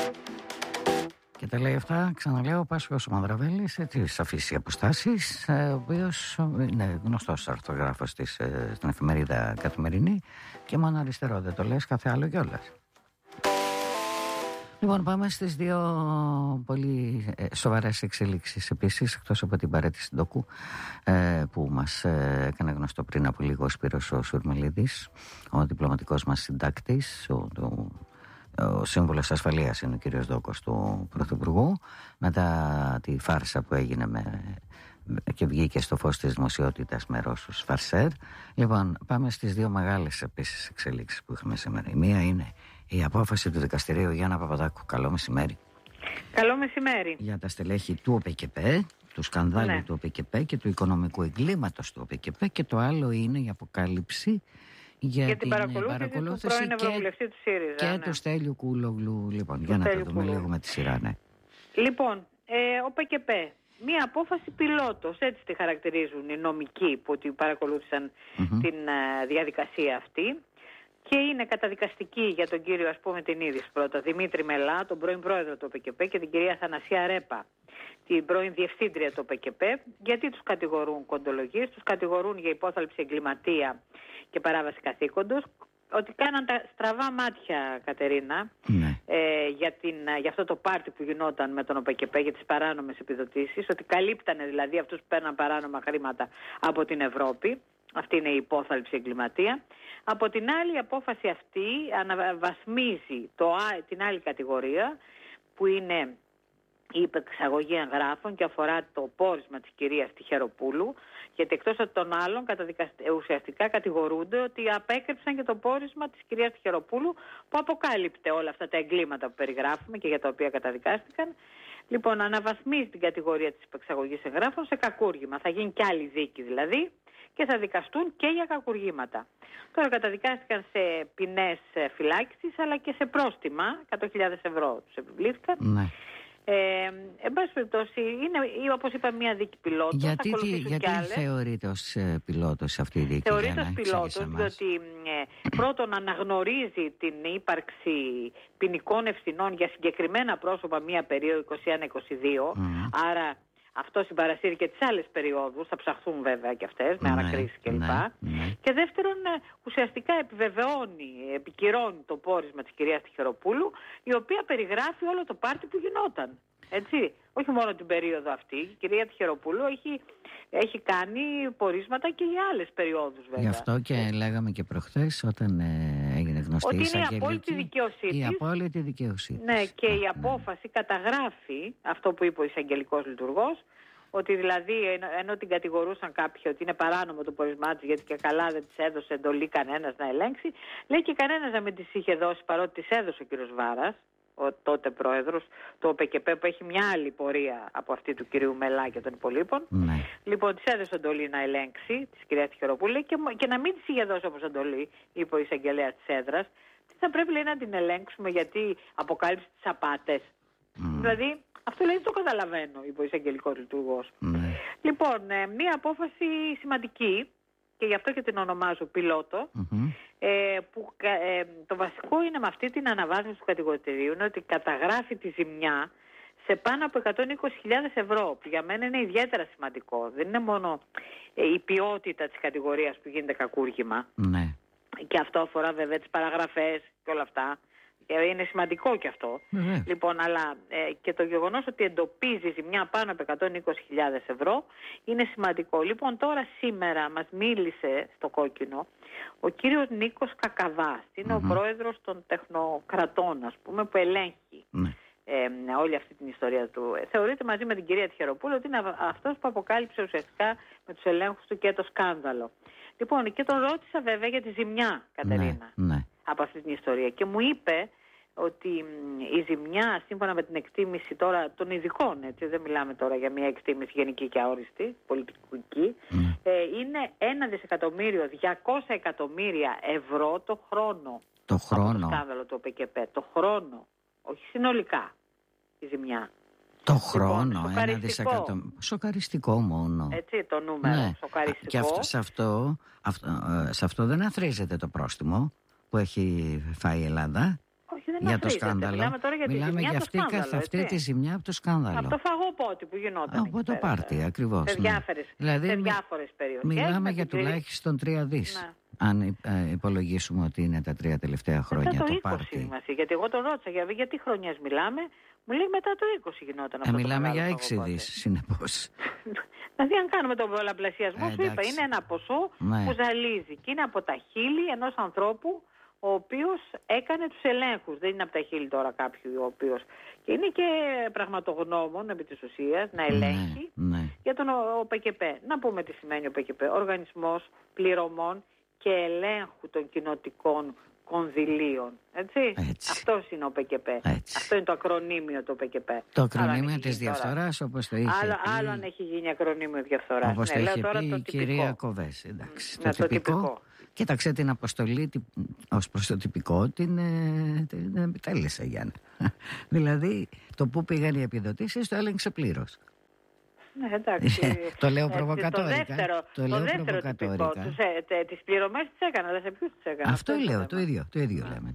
Και τα λέει αυτά, ξαναλέω, ο Πάσχος Μανδραβέλης, σε τις σαφείς αποστάσεις, ο οποίος είναι γνωστός αρθρογράφος στην εφημερίδα Καθημερινή και μόνο αριστερό, δεν το λες, κάθε άλλο κιόλας. Λοιπόν, πάμε στις δύο πολύ σοβαρές εξελίξεις επίσης, εκτός από την παρέτηση ντοκού που μας έκανε γνωστό πριν από λίγο ο Σπύρος ο Σουρμελίδης, ο διπλωματικός μας συντάκτης, ο σύμβουλος ασφαλείας είναι ο κύριος Δόκος του Πρωθυπουργού, μετά τη φάρσα που έγινε και βγήκε στο φως της δημοσιότητας με Ρώσους φαρσέρ. Λοιπόν, πάμε στις δύο μεγάλες επίσης εξελίξεις που είχαμε σήμερα. Η μία είναι η απόφαση του δικαστηρίου Γιάννα Παπαδάκου. Καλό μεσημέρι. Καλό μεσημέρι. Για τα στελέχη του ΟΠΕΚΕΠΕ, του σκανδάλου του ΟΠΕΚΕΠΕ και του οικονομικού εγκλήματος του ΟΠΕΚΕΠΕ, και το άλλο είναι η αποκάλυψη για την παρακολούθηση του πρώην Ευρωβουλευτή του ΣΥΡΙΖΑ. Και του Στέλιου Κούλογλου. Λοιπόν, για να το δούμε λίγο με τη σειρά, ναι. Λοιπόν, ο ΠΚΠ. Μία απόφαση πιλότος, έτσι τη χαρακτηρίζουν οι νομικοί που παρακολούθησαν την διαδικασία αυτή. Και είναι καταδικαστική για τον κύριο, ας πούμε, την είδηση πρώτα, Δημήτρη Μελά, τον πρώην πρόεδρο του ΠΚΠ, και την κυρία Θανασία Ρέπα, την πρώην διευθύντρια του ΠΚΠ. Γιατί τους κατηγορούν κοντολογίες? Τους κατηγορούν για υπόθαλψη εγκληματία και παράβαση καθήκοντος, ότι κάναν τα στραβά μάτια, Κατερίνα, για αυτό το πάρτι που γινόταν με τον ΟΠΚΠ, για τις παράνομες επιδοτήσεις, ότι καλύπτανε δηλαδή αυτούς που παίρναν παράνομα χρήματα από την Ευρώπη. Αυτή είναι η υπόθαλψη εγκληματία. Από την άλλη, η απόφαση αυτή αναβαθμίζει την άλλη κατηγορία, που είναι η υπεξαγωγή εγγράφων και αφορά το πόρισμα της κυρίας Τυχεροπούλου, γιατί εκτός από των άλλων ουσιαστικά κατηγορούνται ότι απέκρυψαν και το πόρισμα της κυρίας Τυχεροπούλου, που αποκάλυπτε όλα αυτά τα εγκλήματα που περιγράφουμε και για τα οποία καταδικάστηκαν. Λοιπόν, αναβαθμίζει την κατηγορία της υπεξαγωγής εγγράφων σε κακούργημα. Θα γίνει κι άλλη δίκη δηλαδή και θα δικαστούν και για κακουργήματα. Τώρα καταδικάστηκαν σε ποινές φυλάκισης αλλά και σε πρόστιμα, 100.000 ευρώ τους επιβλήθηκαν. Ναι. Εν πάση περιπτώσει, είναι, όπως είπα, μια δίκη πιλότος. Γιατί θεωρείται ως πιλότος αυτή η δίκη? Θεωρείται ως πιλότος, διότι πρώτον αναγνωρίζει την ύπαρξη ποινικών ευθυνών για συγκεκριμένα πρόσωπα μία περίοδο 21-22, άρα αυτό συμπαρασύρει και τις άλλες περιόδους, θα ψαχθούν βέβαια και αυτές με ανακρίσεις κλπ. Και δεύτερον, ουσιαστικά επικυρώνει το πόρισμα της κυρίας Τυχεροπούλου, η οποία περιγράφει όλο το πάρτι που γινόταν. Έτσι, όχι μόνο την περίοδο αυτή. Η κυρία Τυχεροπούλου έχει κάνει πορίσματα και για άλλες περιόδους βέβαια. Γι' αυτό και λέγαμε και προχθές όταν έγινε γνωστή ότι είναι η απόλυτη δικαιοσύνη. Η απόλυτη δικαιοσύνη. Ναι, και η απόφαση καταγράφει αυτό που είπε ο εισαγγελικός λειτουργός, ότι δηλαδή ενώ την κατηγορούσαν κάποιοι ότι είναι παράνομο το πορισμά της, γιατί και καλά δεν της έδωσε εντολή κανένας να ελέγξει, λέει και κανένας να μην της είχε δώσει, παρότι της έδωσε ο κύριος Βάρας, ο τότε πρόεδρος του ΟΠΚΠ, που έχει μια άλλη πορεία από αυτή του κυρίου Μελά και των υπολείπων. Λοιπόν, της έδωσε εντολή να ελέγξει της κυρίας Τυχεροπούλου και να μην της είχε δώσει όπως εντολή, είπε ο εισαγγελέας της έδρας. Τι θα πρέπει, λέει, να την ελέγξουμε γιατί αποκάλυψε τις απάτες? Δηλαδή, αυτό λέει, το καταλαβαίνω, είπε ο εισαγγελικός λειτουργός. Λοιπόν, μία απόφαση σημαντική, και γι' αυτό και την ονομάζω πιλότο, που το βασικό είναι με αυτή την αναβάθμιση του κατηγορητηρίου, είναι ότι καταγράφει τη ζημιά σε πάνω από 120.000 ευρώ, που για μένα είναι ιδιαίτερα σημαντικό. Δεν είναι μόνο η ποιότητα της κατηγορίας που γίνεται κακούργημα, και αυτό αφορά βέβαια τις παραγραφές και όλα αυτά. Είναι σημαντικό και αυτό. Λοιπόν, αλλά και το γεγονός ότι εντοπίζει ζημιά πάνω από 120.000 ευρώ είναι σημαντικό. Λοιπόν, τώρα σήμερα μας μίλησε στο Κόκκινο ο κύριος Νίκος Κακαβάς. Είναι ο πρόεδρος των τεχνοκρατών, ας πούμε, που ελέγχει όλη αυτή την ιστορία του. Θεωρείται μαζί με την κυρία Τυχεροπούλου ότι είναι αυτός που αποκάλυψε ουσιαστικά με τους ελέγχους του και το σκάνδαλο. Λοιπόν, και τον ρώτησα βέβαια για τη ζημιά, Κατερίνα, από αυτή την ιστορία, και μου είπε ότι η ζημιά, σύμφωνα με την εκτίμηση τώρα των ειδικών, έτσι, δεν μιλάμε τώρα για μια εκτίμηση γενική και αόριστη, πολιτική, είναι 1.200.000.000 ευρώ το χρόνο. Το χρόνο. Από το σκάνδαλο του ΟΠΚΠ. Το χρόνο, όχι συνολικά η ζημιά. Το χρόνο, 1 δισεκατομμύριο. Σοκαριστικό μόνο. Έτσι, το νούμερο, σοκαριστικό. Και σε αυτό δεν αθροίζεται το πρόστιμο που έχει φάει η Ελλάδα. Όχι, δεν για το σκάνδαλο. Μιλάμε τώρα για τη ζημιά για από το σκάνδαλο, αυτή τη ζημιά από το σκάνδαλο. Από το φαγοπότη που γινόταν. Από το πάρτι, ακριβώς. Σε διάφορες περιοχές. Μιλάμε για τουλάχιστον 3 δις. Αν υπολογίσουμε ότι είναι τα 3 τελευταία χρόνια το πάρτι. Γιατί εγώ τον ρώτησα για τι χρονιές μιλάμε. Μου λέει μετά το 20 γινόταν αυτό. Μιλάμε για 6 δις, συνεπώς. Δηλαδή, αν κάνουμε τον πολλαπλασιασμό, σου είπα, είναι ένα ποσό που ζαλίζει. Και είναι από τα χείλη ενός ανθρώπου ο οποίος έκανε τους ελέγχους. Δεν είναι από τα χείλη τώρα κάποιου ο οποίος. Και είναι και πραγματογνώμων επί της ουσίας να ελέγχει για τον ΟΠΚΠ. Να πούμε τι σημαίνει ΟΠΚΠ. Οργανισμός Πληρωμών και Ελέγχου των Κοινοτικών Κονδυλίων. Έτσι. Αυτός είναι ο ΟΠΚΠ. Αυτό είναι το ακρονίμιο του ΟΠΚΠ. Το ακρονίμιο της διαφθοράς, όπως το είχε άλλο αν έχει γίνει ακρονίμιο διαφθοράς. Όπως το είχε πει η κυρία Κοβές. Το τυπικό Κοίταξε, την αποστολή ως προς το τυπικό την επιτέλεσε, Γιάννη. Δηλαδή, το που πήγαν οι επιδοτήσεις το έλεγξε πλήρως. Ναι, εντάξει. Το λέω προβοκατόρικα. Το δεύτερο τυπικό. Τις πληρωμές τις έκανα, αλλά σε ποιους τις έκανα? Αυτό λέω, το ίδιο λέμε.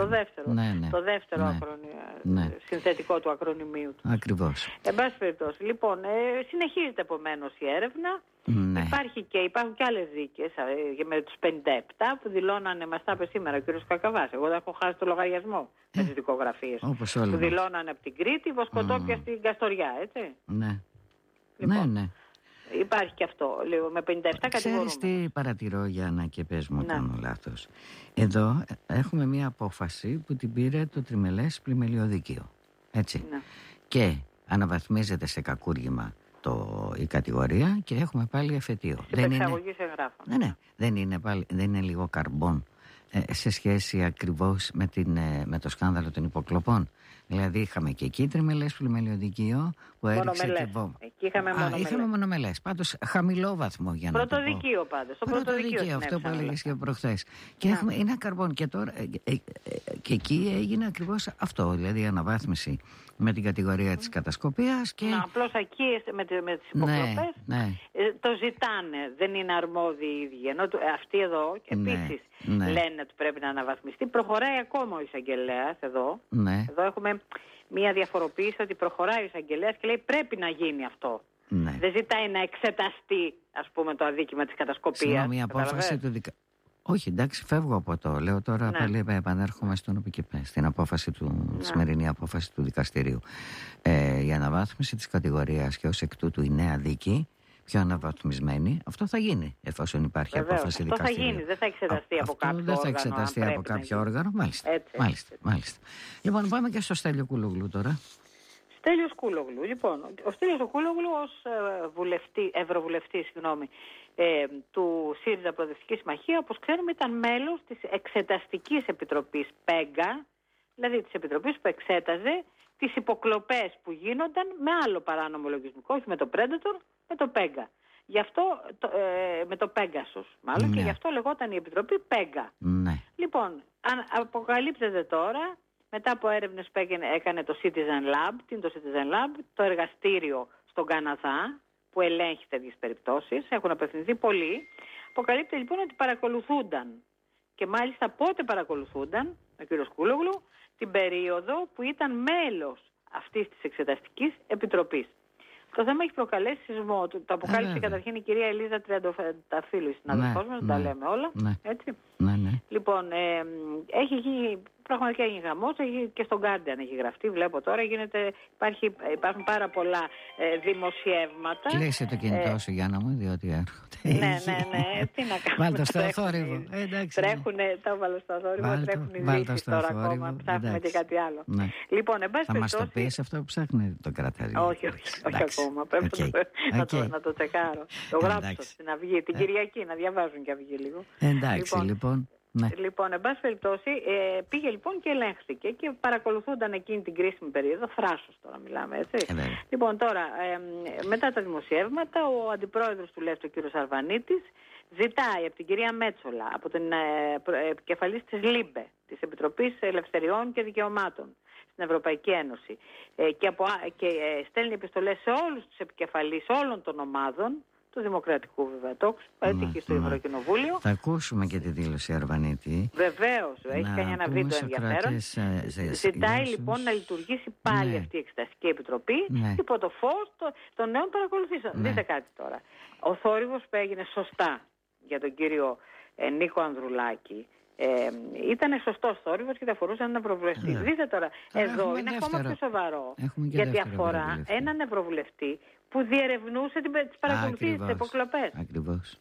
Το δεύτερο συνθετικό του ακρονιμίου του. Ακριβώς. Εν πάση περιπτώσει. Λοιπόν, συνεχίζεται επομένως η έρευνα. Ναι. Υπάρχουν και άλλες δίκες με τους 57 που δηλώνανε, μας τα είπε σήμερα ο κ. Κακαβάς. Εγώ έχω χάσει το λογαριασμό με τις δικογραφίες. Που δηλώνανε από την Κρήτη, Βοσκοτόπια στην Καστοριά, έτσι. Ναι. Λοιπόν, ναι. Υπάρχει και αυτό, λίγο, με 57 κατηγορούμενους. Ξέρεις τι παρατηρώ, Γιάννα, και πες μου κάνω λάθος. Εδώ έχουμε μία απόφαση που την πήρε το τριμελές πλημελιωδικείο. Έτσι. Ναι. Και αναβαθμίζεται σε κακούργημα η κατηγορία και έχουμε πάλι εφετείο. Επεξαγωγής εγγράφων. Ναι. Δεν είναι λίγο καρμπόν σε σχέση ακριβώς με το σκάνδαλο των υποκλοπών. Δηλαδή είχαμε και εκεί τριμελές πλημελιωδικείο που έριξε τη βόμβα. Εκεί είχαμε μονομελές. Πάντως χαμηλό βαθμό, για να πρωτοδικείο πάντως. Πρωτοδικείο, αυτό που έλεγες και προχθές. Και είναι καρμπόν. Και τώρα και εκεί έγινε ακριβώς αυτό. Δηλαδή η αναβάθμιση με την κατηγορία της κατασκοπίας. Απλώς εκεί με τις υποκλοπές το ζητάνε. Δεν είναι αρμόδιοι οι ίδιοι. Ενώ αυτοί εδώ επίσης λένε ότι πρέπει να αναβαθμιστεί. Προχωράει ακόμα ο εισαγγελέας εδώ. Εδώ έχουμε μία διαφοροποίηση ότι προχωράει ο εισαγγελέας και λέει πρέπει να γίνει αυτό. Δεν ζητάει να εξεταστεί, ας πούμε, το αδίκημα της κατασκοπίας. Μια απόφαση του Όχι, εντάξει, φεύγω από το. Λέω τώρα πάλι επανέρχομαι στην απόφαση τη σημερινή απόφαση του δικαστηρίου. Η αναβάθμιση της κατηγορίας και ως εκ τούτου η νέα δίκη, πιο αναβαθμισμένη, αυτό θα γίνει εφόσον υπάρχει απόφαση δικαστηρίου. Αυτό θα γίνει, δεν θα εξεταστεί από κάποιο όργανο. Δεν θα εξεταστεί από κάποιο όργανο, μάλιστα. Λοιπόν, πάμε και στο Στέλιο Κούλογλου τώρα. Στέλιος Κούλογλου. Λοιπόν, ο Στέλιος Κούλογλου ως ευρωβουλευτής του ΣΥΡΙΖΑ Προοδευτική Συμμαχία, όπως ξέρουμε, ήταν μέλος της Εξεταστικής Επιτροπής ΠΕΓΚΑ, δηλαδή της Επιτροπής που εξέταζε τις υποκλοπές που γίνονταν με άλλο παράνομο λογισμικό, όχι με το Predator, με το ΠΕΓΚΑ. Γι' αυτό, με το Pegasus μάλλον, και γι' αυτό λεγόταν η Επιτροπή ΠΕΓΚΑ. Λοιπόν, αποκαλύπτεται τώρα, μετά από έρευνες που έκανε το Citizen Lab, τι είναι το Citizen Lab, το εργαστήριο στον Καναδά, που ελέγχει τέτοιες περιπτώσεις, έχουν απευθυνθεί πολλοί. Αποκαλύπτεται λοιπόν ότι παρακολουθούνταν. Και μάλιστα πότε παρακολουθούνταν, ο κ. Κούλογλου, την περίοδο που ήταν μέλος αυτής της Εξεταστικής Επιτροπής. Το θέμα έχει προκαλέσει σεισμό. Το αποκάλυψε καταρχήν η κυρία Ελίζα Τριανταφύλλου, η συναδελφός μας, τα λέμε όλα. Έτσι. Λοιπόν, έχει γίνει, πραγματικά έχει γαμός, και στον Guardian έχει γραφτεί, βλέπω τώρα, υπάρχουν πάρα πολλά δημοσιεύματα. Κλείσε το κινητό σου, Γιάννα μου, διότι έρχονται. Ναι, τι να κάνουμε. Βάλτε στο θόρυβο. Τα βάλω στο θόρυβο, τρέχουν οι ειδήσεις τώρα ακόμα, ψάχνουμε και κάτι άλλο. Λοιπόν, εν πάση θα μας το πεις αυτό που ψάχνει, το κρατάει. Όχι ακόμα, πρέπει να το τσεκάρω. Το γράψω στην Αυγή, την Κυριακή, να διαβάζουν και Αυγή λίγο. Εντάξει, λοιπόν. Λοιπόν, εν πάση περιπτώσει, πήγε λοιπόν και ελέγχθηκε και παρακολουθούνταν εκείνη την κρίσιμη περίοδο. Θράσος τώρα μιλάμε, έτσι. Λοιπόν, τώρα, μετά τα δημοσιεύματα, ο αντιπρόεδρος του ΛΕΦΤ, ο κ. Αρβανίτης, ζητάει από την κυρία Μέτσολα, από την επικεφαλής της ΛΥΜΠΕ, της Επιτροπής Ελευθεριών και Δικαιωμάτων στην Ευρωπαϊκή Ένωση, και στέλνει επιστολές σε όλους τους επικεφαλείς όλων των ομάδων, του Δημοκρατικού βέβαια τόξου, που έτυχε στο Ευρωκοινοβούλιο. Θα ακούσουμε και τη δήλωση Αρβανίτη. Βεβαίως, έχει κάνει ένα βίντεο ενδιαφέρον. Ζητάει λοιπόν να λειτουργήσει πάλι αυτή η Εξεταστική Επιτροπή υπό το φως των νέων παρακολουθήσεων. Δείτε κάτι τώρα. Ο θόρυβος που έγινε σωστά για τον κύριο Νίκο Ανδρουλάκη ήταν σωστός θόρυβος και αφορούσε έναν ευρωβουλευτή. Δείτε τώρα, εδώ είναι ακόμα πιο σοβαρό, γιατί αφορά έναν ευρωβουλευτή που διερευνούσε τις παρακολουθήσεις, τις υποκλοπές. Ακριβώς.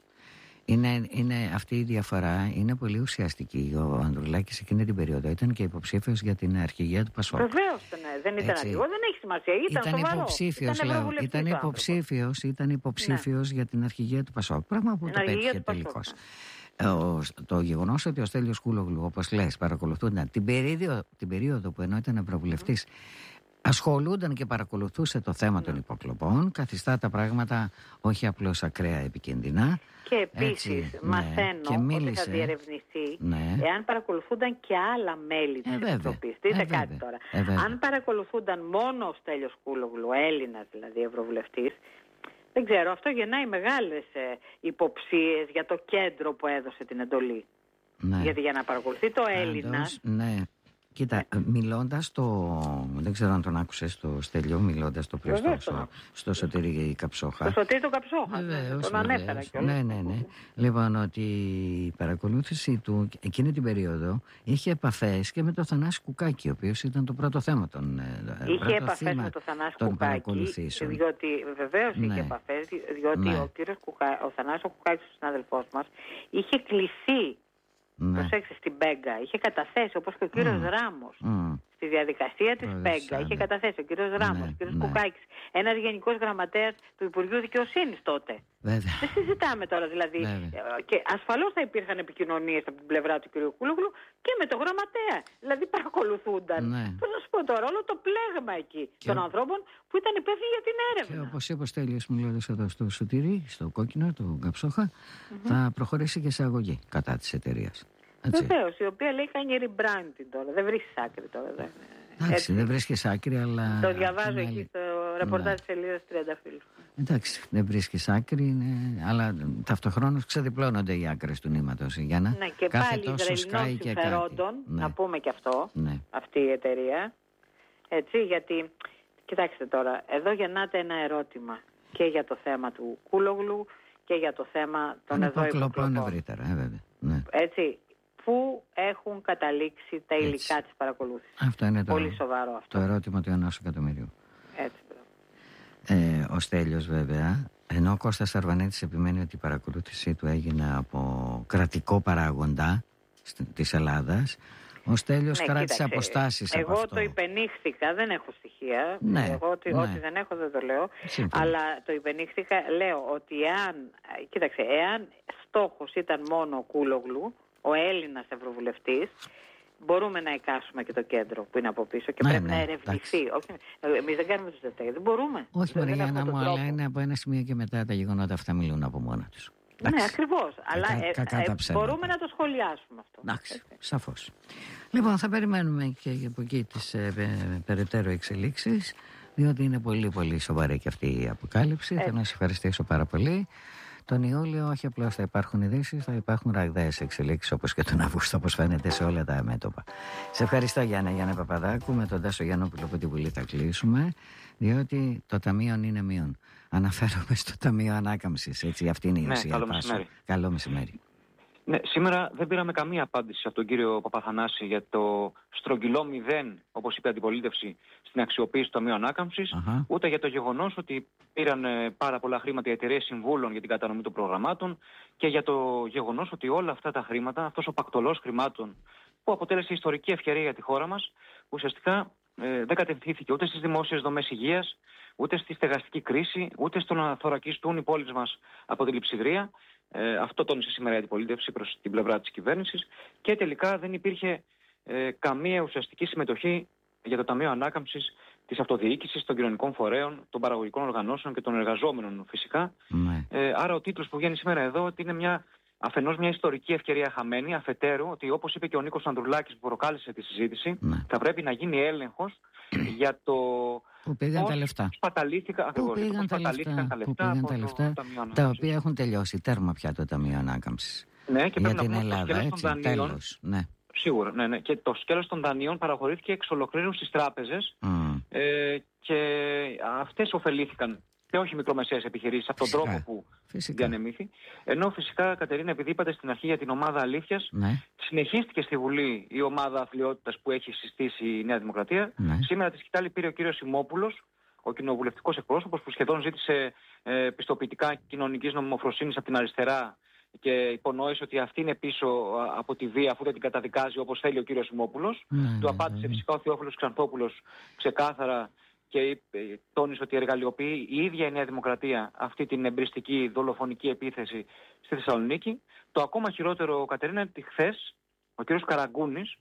Είναι αυτή η διαφορά είναι πολύ ουσιαστική. Ο Ανδρουλάκης εκείνη την περίοδο ήταν και υποψήφιος για την αρχηγία του ΠΑΣΟΚ. Βεβαίως δεν ήταν αρχηγό, δεν έχει σημασία. Ήταν υποψήφιος για την αρχηγία του ΠΑΣΟΚ. Πράγμα που το πέτυχε τελικώς. Το γεγονός ότι ο Στέλιος Κούλογλου, όπως λες, παρακολουθούνταν την περίοδο που ενώ ήταν ευρωβουλευτής, ασχολούνταν και παρακολουθούσε το θέμα των υποκλοπών, καθιστά τα πράγματα όχι απλώς ακραία επικίνδυνα. Και επίσης μαθαίνω ότι θα διερευνηθεί εάν παρακολουθούνταν και άλλα μέλη της Επιτροπής. Δείτε κάτι τώρα. Αν παρακολουθούνταν μόνο ο Στέλιος Κούλογλου, Έλληνας δηλαδή ευρωβουλευτής, δεν ξέρω, αυτό γεννάει μεγάλες υποψίες για το κέντρο που έδωσε την εντολή. Γιατί για να παρακολουθεί το Έλληνας... Κοίτα, μιλώντας δεν ξέρω αν τον άκουσες το Στέλιο, μιλώντας το πρωί στο Σωτήρη Καψόχα. Το Σωτήρη το Καψόχα, τον ανέφερα κιόλας. Ναι. Λοιπόν, ότι η παρακολούθηση του εκείνη την περίοδο είχε επαφές και με τον Θανάση Κουκάκη, ο οποίος ήταν το πρώτο θέμα των είχε επαφές με τον Θανάση Κουκάκη, διότι βεβαίως είχε επαφές, διότι ο Θανάσης Κουκάκης, ο συνάδελφός μας, είχε κληθεί. Προσέξτε, στην Μπέγκα είχε καταθέσει, όπως και ο κύριος Ράμος στη διαδικασία της Μπέγκα είχε καταθέσει ο κύριος Ράμος, ο κύριος Κουκάκης, ένας γενικός γραμματέας του Υπουργείου Δικαιοσύνης τότε. Βέβαια. Δεν συζητάμε τώρα δηλαδή. Και ασφαλώς θα υπήρχαν επικοινωνίες από την πλευρά του κύριου Κούλογλου και με τον γραμματέα. Δηλαδή παρακολουθούνταν. Πώς να σου πω τώρα, όλο το πλέγμα εκεί των ανθρώπων που ήταν υπεύθυνοι για την έρευνα. Και όπως είπε ο Στέλιος μιλώντας εδώ στο Σωτήρι, στο Κόκκινο, το Καψόχα, θα προχωρήσει και σε αγωγή κατά της εταιρείας. Βεβαίως, η οποία λέει κάνει rebranding τώρα. Δεν βρίσκεις άκρη τώρα. Εντάξει, δεν βρίσκεις άκρη, αλλά... Το διαβάζω εκεί στο ρεπορτάζ της σελίδας 30 φίλου. Εντάξει, δεν βρίσκεις άκρη, αλλά ταυτοχρόνως ξεδιπλώνονται οι άκρες του νήματος. Για να και πάλι Ισραηλινών συμφερόντων, να πούμε και αυτό, αυτή η εταιρεία. Έτσι, γιατί, κοιτάξτε τώρα, εδώ γεννάται ένα ερώτημα και για το θέμα του Κούλογλου και για το θέμα των εδώ υποκλοπών. Ευρύτερα, βέβαια. Έτσι, πού έχουν καταλήξει τα υλικά της παρακολούθησης. Αυτό είναι πολύ σοβαρό αυτό. Το ερώτημα του 1 εκατομμυρίου. Έτσι. Ο Στέλιος βέβαια, ενώ ο Κώστας Αρβανέτης επιμένει ότι η παρακολούθησή του έγινε από κρατικό παράγοντα της Ελλάδας, ο Στέλιος κράτησε αποστάσεις από αυτό. Εγώ το υπενήχθηκα, δεν έχω στοιχεία. Εγώ ό,τι δεν έχω δεν το λέω. Αλλά το υπενήχθηκα, λέω ότι εάν στόχος ήταν μόνο ο Κούλογλου, ο Έλληνας ευρωβουλευτής, μπορούμε να εικάσουμε και το κέντρο που είναι από πίσω και πρέπει να ερευνηθεί. Εμείς δεν κάνουμε τους detectives, δεν μπορούμε. Όχι, Μαριάννα μου, αλλά είναι από ένα σημείο και μετά τα γεγονότα αυτά μιλούν από μόνα τους. Ναι, ακριβώς. Αλλά μπορούμε να το σχολιάσουμε αυτό. Εντάξει, σαφώς. Λοιπόν, θα περιμένουμε και από εκεί τις περαιτέρω εξελίξεις, διότι είναι πολύ πολύ σοβαρή και αυτή η αποκάλυψη. Θέλω να σας ευχαριστήσω πάρα πολύ. Τον Ιούλιο όχι απλώς θα υπάρχουν ειδήσεις, θα υπάρχουν ραγδαίες εξελίξεις όπως και τον Αύγουστο, όπως φαίνεται σε όλα τα μέτωπα. Σε ευχαριστώ Γιάννα Παπαδάκου, με τον Τάσο Γιαννόπουλο από την Βουλή θα κλείσουμε, διότι το ταμείο είναι μείον. Αναφέρομαι στο Ταμείο Ανάκαμψης, έτσι, αυτή είναι η ουσία. Καλό μεσημέρι. Καλό μεσημέρι. Ναι, σήμερα δεν πήραμε καμία απάντηση από τον κύριο Παπαθανάση για το στρογγυλό 0, όπως είπε η αντιπολίτευση, στην αξιοποίηση του Ταμείου Ανάκαμψης, ούτε για το γεγονός ότι πήραν πάρα πολλά χρήματα οι εταιρείες συμβούλων για την κατανομή των προγραμμάτων και για το γεγονός ότι όλα αυτά τα χρήματα, αυτός ο πακτολός χρημάτων που αποτέλεσε ιστορική ευκαιρία για τη χώρα μας, ουσιαστικά δεν κατευθύνθηκε ούτε στις δημόσιες δομές υγείας, ούτε στη στεγαστική κρίση, ούτε στο να θωρακιστούν οι πόλεις μας από τη λειψιδρία. Αυτό τόνισε σήμερα η αντιπολίτευση προς την πλευρά της κυβέρνησης και τελικά δεν υπήρχε καμία ουσιαστική συμμετοχή για το Ταμείο Ανάκαμψης της αυτοδιοίκησης, των κοινωνικών φορέων, των παραγωγικών οργανώσεων και των εργαζόμενων φυσικά. Άρα ο τίτλος που βγαίνει σήμερα εδώ ότι είναι αφενός μια ιστορική ευκαιρία χαμένη, αφετέρου ότι όπως είπε και ο Νίκος Ανδρουλάκης που προκάλεσε τη συζήτηση, θα πρέπει να γίνει έλεγχος για το Πού πήγαν τα λεφτά. Πού πήγαν τα λεφτά τα οποία έχουν τελειώσει. Τέρμα πια το Ταμείο Ανάκαμψης. Ναι, και για την Ελλάδα, έτσι, τέλος. Ναι. Σίγουρα, ναι. Και το σκέλος των δανείων παραχωρήθηκε εξ ολοκλήρου στις τράπεζες και αυτές ωφελήθηκαν και όχι μικρομεσαίες επιχειρήσεις από τον τρόπο που διανεμήθη. Ενώ φυσικά, Κατερίνα, επειδή είπατε στην αρχή για την ομάδα αλήθειας, συνεχίστηκε στη Βουλή η ομάδα αθλειότητας που έχει συστήσει η Νέα Δημοκρατία. Σήμερα τη σκητάλη πήρε ο κύριος Σιμόπουλος, ο κοινοβουλευτικός εκπρόσωπος, που σχεδόν ζήτησε πιστοποιητικά κοινωνικής νομιμοφροσύνης από την αριστερά και υπονόησε ότι αυτή είναι πίσω από τη βία, αφού δεν την καταδικάζει όπως θέλει ο κύριος Σιμόπουλος. Του απάντησε φυσικά ο Θεόφιλος Ξανθόπουλος ξεκάθαρα και τόνισε ότι εργαλειοποιεί η ίδια η Νέα Δημοκρατία αυτή την εμπριστική δολοφονική επίθεση στη Θεσσαλονίκη. Το ακόμα χειρότερο, Κατερίνα, είναι ότι χθες ο κύριος Καραγκούνης,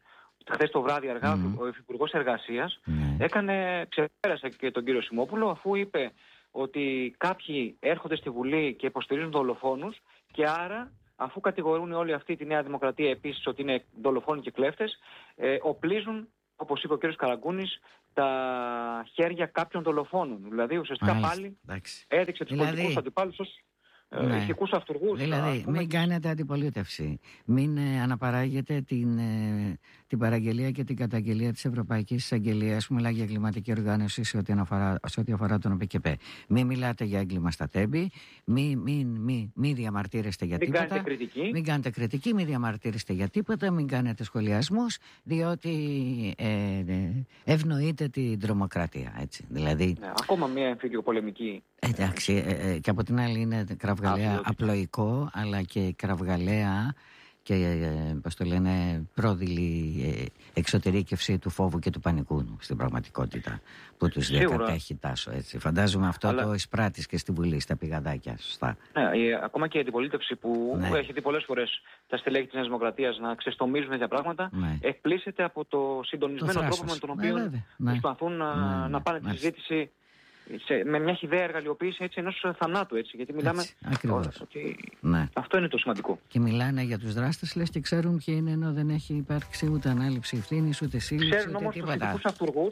χθες το βράδυ αργά ο Υφυπουργός Εργασίας ξεπέρασε και τον κύριο Σιμόπουλο, αφού είπε ότι κάποιοι έρχονται στη Βουλή και υποστηρίζουν δολοφόνους και άρα, αφού κατηγορούν όλοι αυτοί τη Νέα Δημοκρατία επίσης ότι είναι δολοφόνοι και κλέφτες, οπλίζουν, όπως είπε ο κ. Καραγκούνης, τα χέρια κάποιων δολοφόνων. Δηλαδή ουσιαστικά πάλι έδειξε τους πολιτικούς αντιπάλους ως ηθικούς αυτουργούς. Δηλαδή μην κάνετε αντιπολίτευση, μην αναπαράγετε την παραγγελία και την καταγγελία της Ευρωπαϊκής Εισαγγελίας που μιλάει για εγκληματική οργάνωση σε ό,τι αφορά τον ΟΠΚΠ. Μην μιλάτε για έγκλημα στα τέμπη, μην διαμαρτύρεστε για τίποτα. Μην κάνετε κριτική, μην διαμαρτύρεστε για τίποτα, μην κάνετε σχολιασμούς, διότι ευνοείτε την τρομοκρατία. Έτσι. Δηλαδή, ακόμα μια εμφυλιοπολεμική. Εντάξει, και από την άλλη είναι κραυγαλαία απλοϊκό, αλλά και κραυγαλαία και πώς το λένε, πρόδειλη εξωτερήκευση του φόβου και του πανικού στην πραγματικότητα που τους διακατέχει Τάσο. Έτσι. Φαντάζομαι αυτό το εισπράττεις και στη Βουλή, στα πηγαδάκια, σωστά. Ναι, ακόμα και η αντιπολίτευση που έχει δει πολλές φορές τα στελέχη της Νέας Δημοκρατίας να ξεστομίζουν τέτοια πράγματα, εκπλήσεται από το συντονισμένο τρόπο με τον οποίο προσπαθούν να πάνε τη συζήτηση με μια χυδαία εργαλειοποίηση ενός θανάτου, έτσι, γιατί μιλάμε ότι αυτό είναι το σημαντικό. Και μιλάνε για τους δράστες, λες, και ξέρουν ποιοι είναι, ενώ δεν έχει υπάρξει ούτε ανάληψη ευθύνης, ούτε σύλληψη, ξέρουν όμως τους ηθικούς αυτουργούς,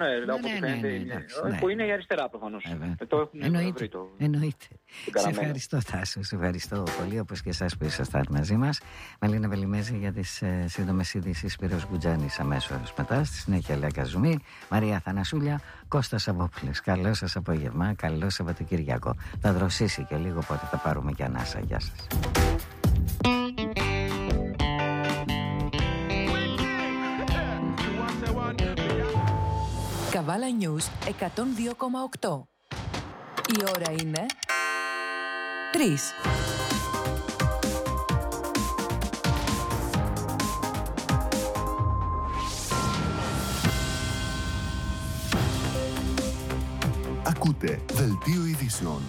που είναι η αριστερά προφανώς. Εννοείται. Σε ευχαριστώ, Τάσο, σε ευχαριστώ πολύ, όπως και εσάς που ήσασταν μαζί μας. Μαλίνα Βελιμέζη για τις σύντομες ειδήσεις, Σπύρος Γκουτζάνης αμέσως μετά, στη συνέχεια Λέα Καζουμή, Μαρία Θανασούλια, Κώστας Αβόπουλος. Καλό σας απόγευμα, καλό Σαββατοκυριακό. Θα δροσίσει και λίγο, πότε θα πάρουμε και ανάσα. Γεια σας. Καβάλα News 102,8. Η ώρα είναι 3. Ακούτε Δελτίο Ειδήσεων.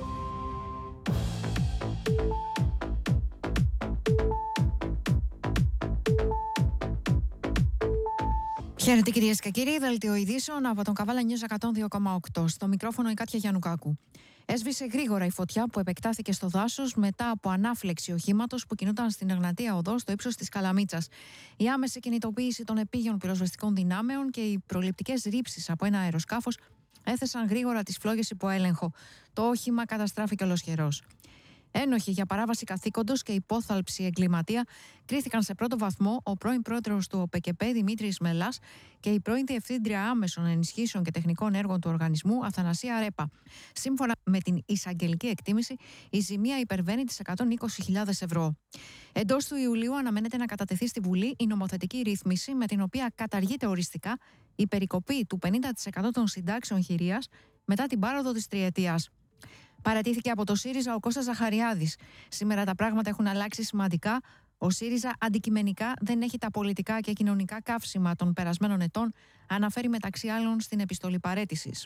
Χαίρετε κυρίες και κύριοι, Δελτίο Ειδήσεων από τον Καβάλα News 102,8. Στο μικρόφωνο η Κάτια Γιαννουκάκου. Έσβησε γρήγορα η φωτιά που επεκτάθηκε στο δάσος μετά από ανάφλεξη οχήματος που κινούταν στην Εγνατία Οδό στο ύψος της Καλαμίτσας. Η άμεση κινητοποίηση των επίγειων πυροσβεστικών δυνάμεων και οι προληπτικές ρήψεις από ένα αεροσκάφος έθεσαν γρήγορα τις φλόγες υπό έλεγχο. Το όχημα καταστράφηκε ολοσχερός. Ένοχοι για παράβαση καθήκοντος και υπόθαλψη εγκληματία κρίθηκαν σε πρώτο βαθμό ο πρώην πρόεδρος του ΟΠΚΠ Δημήτρης Μελάς και η πρώην διευθύντρια άμεσων ενισχύσεων και τεχνικών έργων του οργανισμού Αθανασία Ρέπα. Σύμφωνα με την εισαγγελική εκτίμηση, η ζημία υπερβαίνει τις 120.000 ευρώ. Εντός του Ιουλίου αναμένεται να κατατεθεί στη Βουλή η νομοθετική ρύθμιση με την οποία καταργείται οριστικά η περικοπή του 50% των συντάξεων χειρίας μετά την πάροδο της τριετίας. Παρατήθηκε από το ΣΥΡΙΖΑ ο Κώστας Ζαχαριάδης. Σήμερα τα πράγματα έχουν αλλάξει σημαντικά. Ο ΣΥΡΙΖΑ αντικειμενικά δεν έχει τα πολιτικά και κοινωνικά καύσιμα των περασμένων ετών, αναφέρει μεταξύ άλλων στην επιστολή παραίτησης.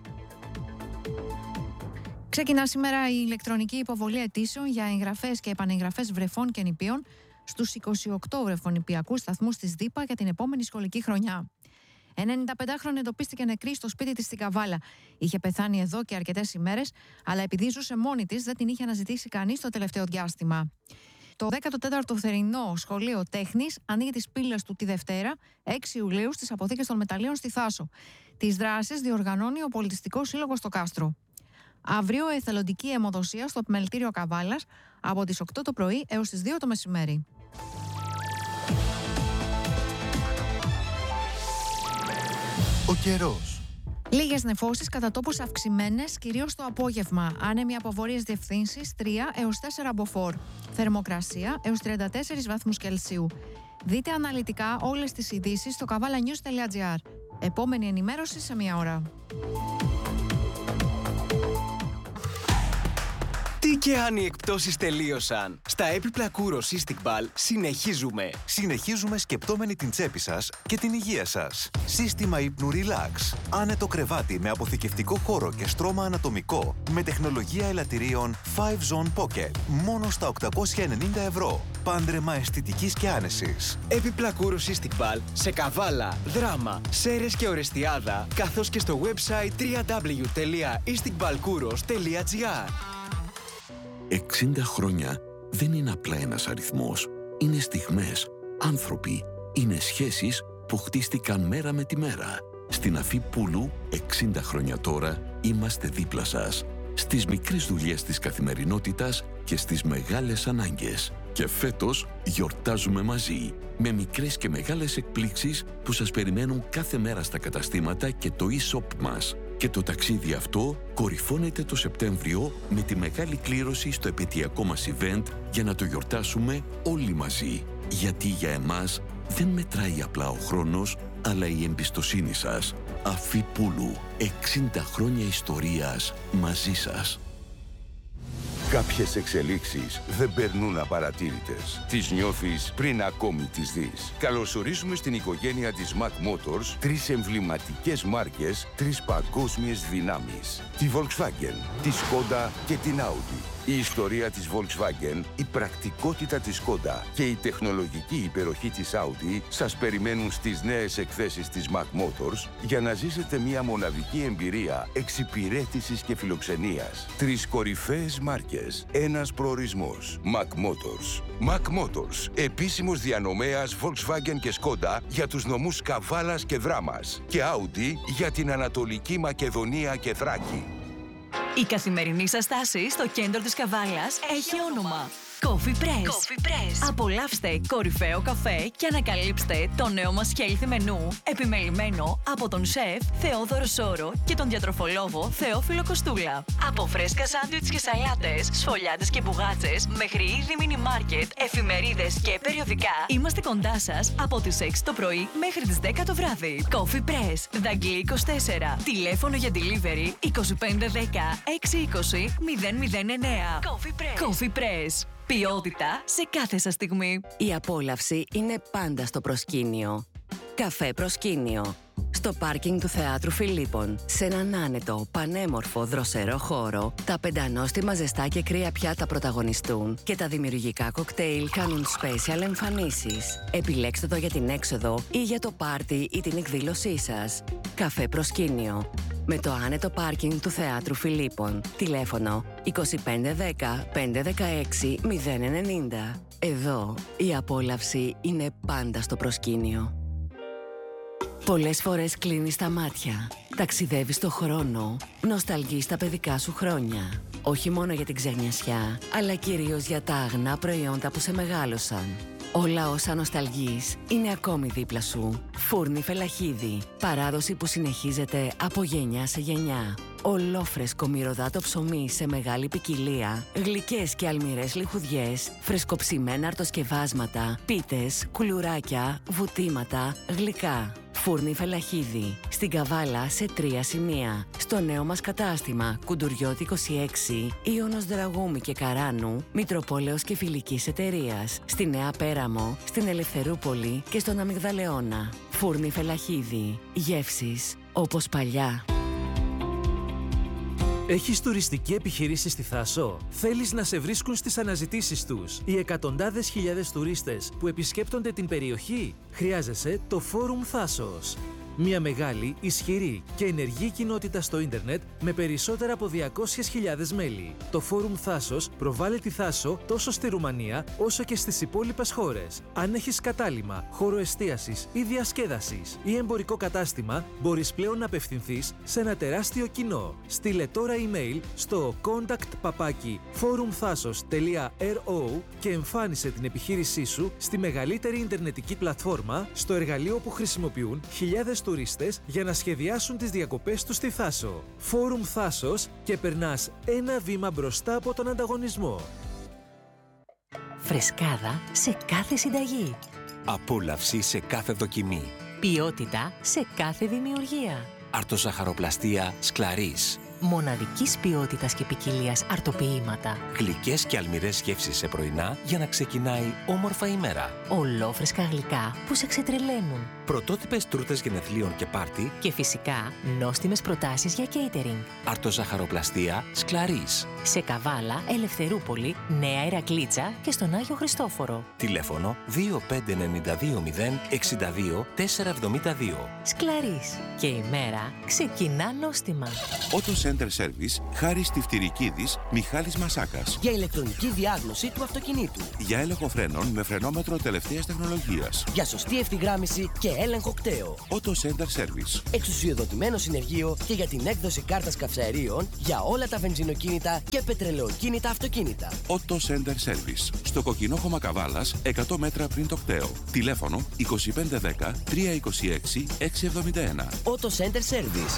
Ξεκινά σήμερα η ηλεκτρονική υποβολή αιτήσεων για εγγραφές και επανεγγραφές βρεφών και νηπίων στους 28 βρεφονηπιακούς σταθμούς της ΔΥΠΑ για την επόμενη σχολική χρονιά. 95χρονη εντοπίστηκε νεκρή στο σπίτι της στην Καβάλα. Είχε πεθάνει εδώ και αρκετές ημέρες, αλλά επειδή ζούσε μόνη της, δεν την είχε αναζητήσει κανείς το τελευταίο διάστημα. Το 14ο θερινό σχολείο τέχνης ανοίγει τις πύλες του τη Δευτέρα, 6 Ιουλίου, στις αποθήκες των Μεταλλίων στη Θάσο. Τις δράσεις διοργανώνει ο Πολιτιστικός Σύλλογος στο Κάστρο. Αύριο εθελοντική αιμοδοσία στο επιμελητήριο Καβάλας από τις 8 το πρωί έως τις 2 το μεσημέρι. Ο καιρός. Λίγες νεφώσεις κατά τόπους αυξημένες, κυρίως το απόγευμα. Άνεμοι από βόρειες διευθύνσεις 3 έως 4 μποφόρ. Θερμοκρασία έως 34 βαθμούς Κελσίου. Δείτε αναλυτικά όλες τις ειδήσεις στο kavalanews.gr. Επόμενη ενημέρωση σε μία ώρα. Τι και αν οι εκπτώσεις τελείωσαν. Στα έπιπλα Kouros Cystic Ball συνεχίζουμε. Συνεχίζουμε σκεπτόμενοι την τσέπη σας και την υγεία σας. Σύστημα ύπνου Relax. Άνετο κρεβάτι με αποθηκευτικό χώρο και στρώμα ανατομικό με τεχνολογία ελαττηρίων 5Zone Pocket. Μόνο στα 890 ευρώ. Πάντρεμα αισθητικής και άνεσης. Έπιπλα Kouros Cystic Ball σε Καβάλα, Δράμα, Σέρρες και Ορεστιάδα, καθώς και στο website www.isticballkouros.gr. 60 χρόνια δεν είναι απλά ένας αριθμός. Είναι στιγμές, άνθρωποι, είναι σχέσεις που χτίστηκαν μέρα με τη μέρα. Στην Αφή Πούλου, 60 χρόνια τώρα, είμαστε δίπλα σας. Στις μικρές δουλειές της καθημερινότητας και στις μεγάλες ανάγκες. Και φέτος γιορτάζουμε μαζί, με μικρές και μεγάλες εκπλήξεις που σας περιμένουν κάθε μέρα στα καταστήματα και το e-shop μας. Και το ταξίδι αυτό κορυφώνεται το Σεπτέμβριο με τη μεγάλη κλήρωση στο επαιτειακό μας event για να το γιορτάσουμε όλοι μαζί. Γιατί για εμάς δεν μετράει απλά ο χρόνος, αλλά η εμπιστοσύνη σας. Αφή Πούλου, 60 χρόνια ιστορίας μαζί σας. Κάποιες εξελίξεις δεν περνούν απαρατήρητες. Τις νιώθεις πριν ακόμη τις δεις. Καλωσορίζουμε στην οικογένεια της Mac Motors 3 εμβληματικές μάρκες, 3 παγκόσμιες δυνάμεις. Τη Volkswagen, τη Skoda και την Audi. Η ιστορία της Volkswagen, η πρακτικότητα της Skoda και η τεχνολογική υπεροχή της Audi σας περιμένουν στις νέες εκθέσεις της Mac Motors για να ζήσετε μια μοναδική εμπειρία εξυπηρέτησης και φιλοξενίας. 3 κορυφαίες μάρκες, ένας προορισμός. Mac Motors. Mac Motors, επίσημος διανομέας Volkswagen και Skoda για τους νομούς Καβάλας και Δράμας και Audi για την Ανατολική Μακεδονία και Θράκη. Η καθημερινή σας στάση στο κέντρο της Καβάλας έχει όνομα Coffee Press. Απολαύστε κορυφαίο καφέ και ανακαλύψτε το νέο μας healthy μενού, επιμελημένο από τον σεφ Θεόδωρο Σόρο και τον διατροφολόγο Θεόφιλο Κοστούλα. Από φρέσκα σάντουιτς και σαλάτες, σφολιάτες και μπουγάτσες, μέχρι είδη μίνι μάρκετ, εφημερίδες και περιοδικά, είμαστε κοντά σας από τις 6 το πρωί μέχρι τις 10 το βράδυ. Coffee Press, Δαγκλή 24. Τηλέφωνο για delivery 2510 620 009. Coffee Press. Ποιότητα σε κάθε σας στιγμή. Η απόλαυση είναι πάντα στο προσκήνιο. Καφέ Προσκήνιο. Στο πάρκινγκ του Θεάτρου Φιλίππων, σε έναν άνετο, πανέμορφο, δροσερό χώρο, τα πεντανόστιμα ζεστά και κρύα πιάτα πρωταγωνιστούν και τα δημιουργικά κοκτέιλ κάνουν special εμφανίσεις. Επιλέξτε το για την έξοδο ή για το πάρτι ή την εκδήλωσή σας. Καφέ Προσκήνιο. Με το άνετο πάρκινγκ του Θεάτρου Φιλίππων. Τηλέφωνο 2510 516 090. Εδώ η απόλαυση είναι πάντα στο προσκήνιο. Πολλές φορές κλείνεις τα μάτια, ταξιδεύεις στο χρόνο, νοσταλγείς τα παιδικά σου χρόνια. Όχι μόνο για την ξενιασιά, αλλά κυρίως για τα αγνά προϊόντα που σε μεγάλωσαν. Όλα όσα νοσταλγείς είναι ακόμη δίπλα σου. Φούρνη Φελαχίδη. Παράδοση που συνεχίζεται από γενιά σε γενιά. Ολόφρεσκο μυρωδάτο ψωμί σε μεγάλη ποικιλία. Γλυκές και αλμυρές λιχουδιές. Φρεσκοψημένα αρτοσκευάσματα. Πίτες, κουλουράκια, βουτήματα, γλυκά. Φούρνη Φελαχίδη. Στην Καβάλα σε 3 σημεία. Στο νέο μας κατάστημα Κουντουριώτη 26, Ιώνος Δραγούμη και Καράνου, Μητροπόλεως και Φιλικής Εταιρείας. Στη Νέα Πέραμο, στην Ελευθερούπολη και στον Αμυγδαλεώνα. Φούρνη Φελαχίδη. Γεύσεις όπως παλιά. Έχεις τουριστική επιχειρήση στη Θάσο? Θέλεις να σε βρίσκουν στις αναζητήσεις τους οι εκατοντάδες χιλιάδες τουρίστες που επισκέπτονται την περιοχή? Χρειάζεσαι το Φόρουμ Θάσος. Μια μεγάλη, ισχυρή και ενεργή κοινότητα στο ίντερνετ με περισσότερα από 200.000 μέλη. Το Φόρουμ Θάσος προβάλλει τη Θάσο τόσο στη Ρουμανία όσο και στις υπόλοιπες χώρες. Αν έχεις κατάλημα, χώρο εστίασης ή διασκέδασης ή εμπορικό κατάστημα, μπορείς πλέον να απευθυνθείς σε ένα τεράστιο κοινό. Στείλε τώρα email στο contact@forumthasos.ro και εμφάνισε την επιχείρησή σου στη μεγαλύτερη ιντερνετική πλατφόρμα, στο εργαλείο που χρησιμοποιούν χιλιάδες τουρίστες για να σχεδιάσουν τις διακοπές τους στη Θάσο. Φόρουμ Θάσος και περνάς ένα βήμα μπροστά από τον ανταγωνισμό. Φρεσκάδα σε κάθε συνταγή. Απόλαυση σε κάθε δοκιμή. Ποιότητα σε κάθε δημιουργία. Αρτοζαχαροπλαστία Σκλαρίς. μοναδικής ποιότητας και ποικιλίας αρτοποιήματα. Γλυκές και αλμυρές γεύσεις σε πρωινά για να ξεκινάει όμορφα ημέρα. Ολόφρεσκα γλυκά που σε ξετρελαίνουν. Πρωτότυπες τούρτες γενεθλίων και πάρτι. Και φυσικά νόστιμες προτάσεις για catering. Αρτοζαχαροπλαστεία Σκλαρίς. Σε Καβάλα, Ελευθερούπολη, Νέα Ηρακλήτσα και στον Άγιο Χριστόφορο. Τηλέφωνο 25920 62 472. Σκλαρίς. Και η μέρα ξεκινά νόστιμα. Auto Center Service, Χάρης Τυφτυρικίδης, Μιχάλης Μασάκας. Για ηλεκτρονική διάγνωση του αυτοκινήτου. Για έλεγχο φρένων με φρενόμετρο τελευταίας τεχνολογίας. Για σωστή ευθυγράμμιση και έλεγχο κταίο. Auto Center Service. Εξουσιοδοτημένο συνεργείο και για την έκδοση κάρτας καυσαερίων για όλα τα βενζινοκίνητα και πετρελαιοκίνητα αυτοκίνητα. Auto Center Service. Στο Κοκκινόχωμα Καβάλας, 100 μέτρα πριν το κταίο. Τηλέφωνο 2510 326 671. Auto Center Service.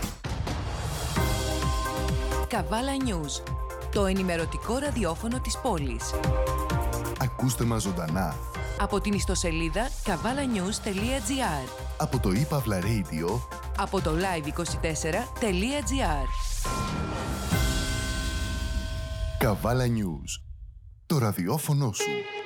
Καβάλα News. Το ενημερωτικό ραδιόφωνο της πόλης. Ακούστε μας ζωντανά Από την ιστοσελίδα kavalanews.gr. Από το ePavla Radio. Από το live24.gr. Καβάλα News. Το ραδιόφωνο σου.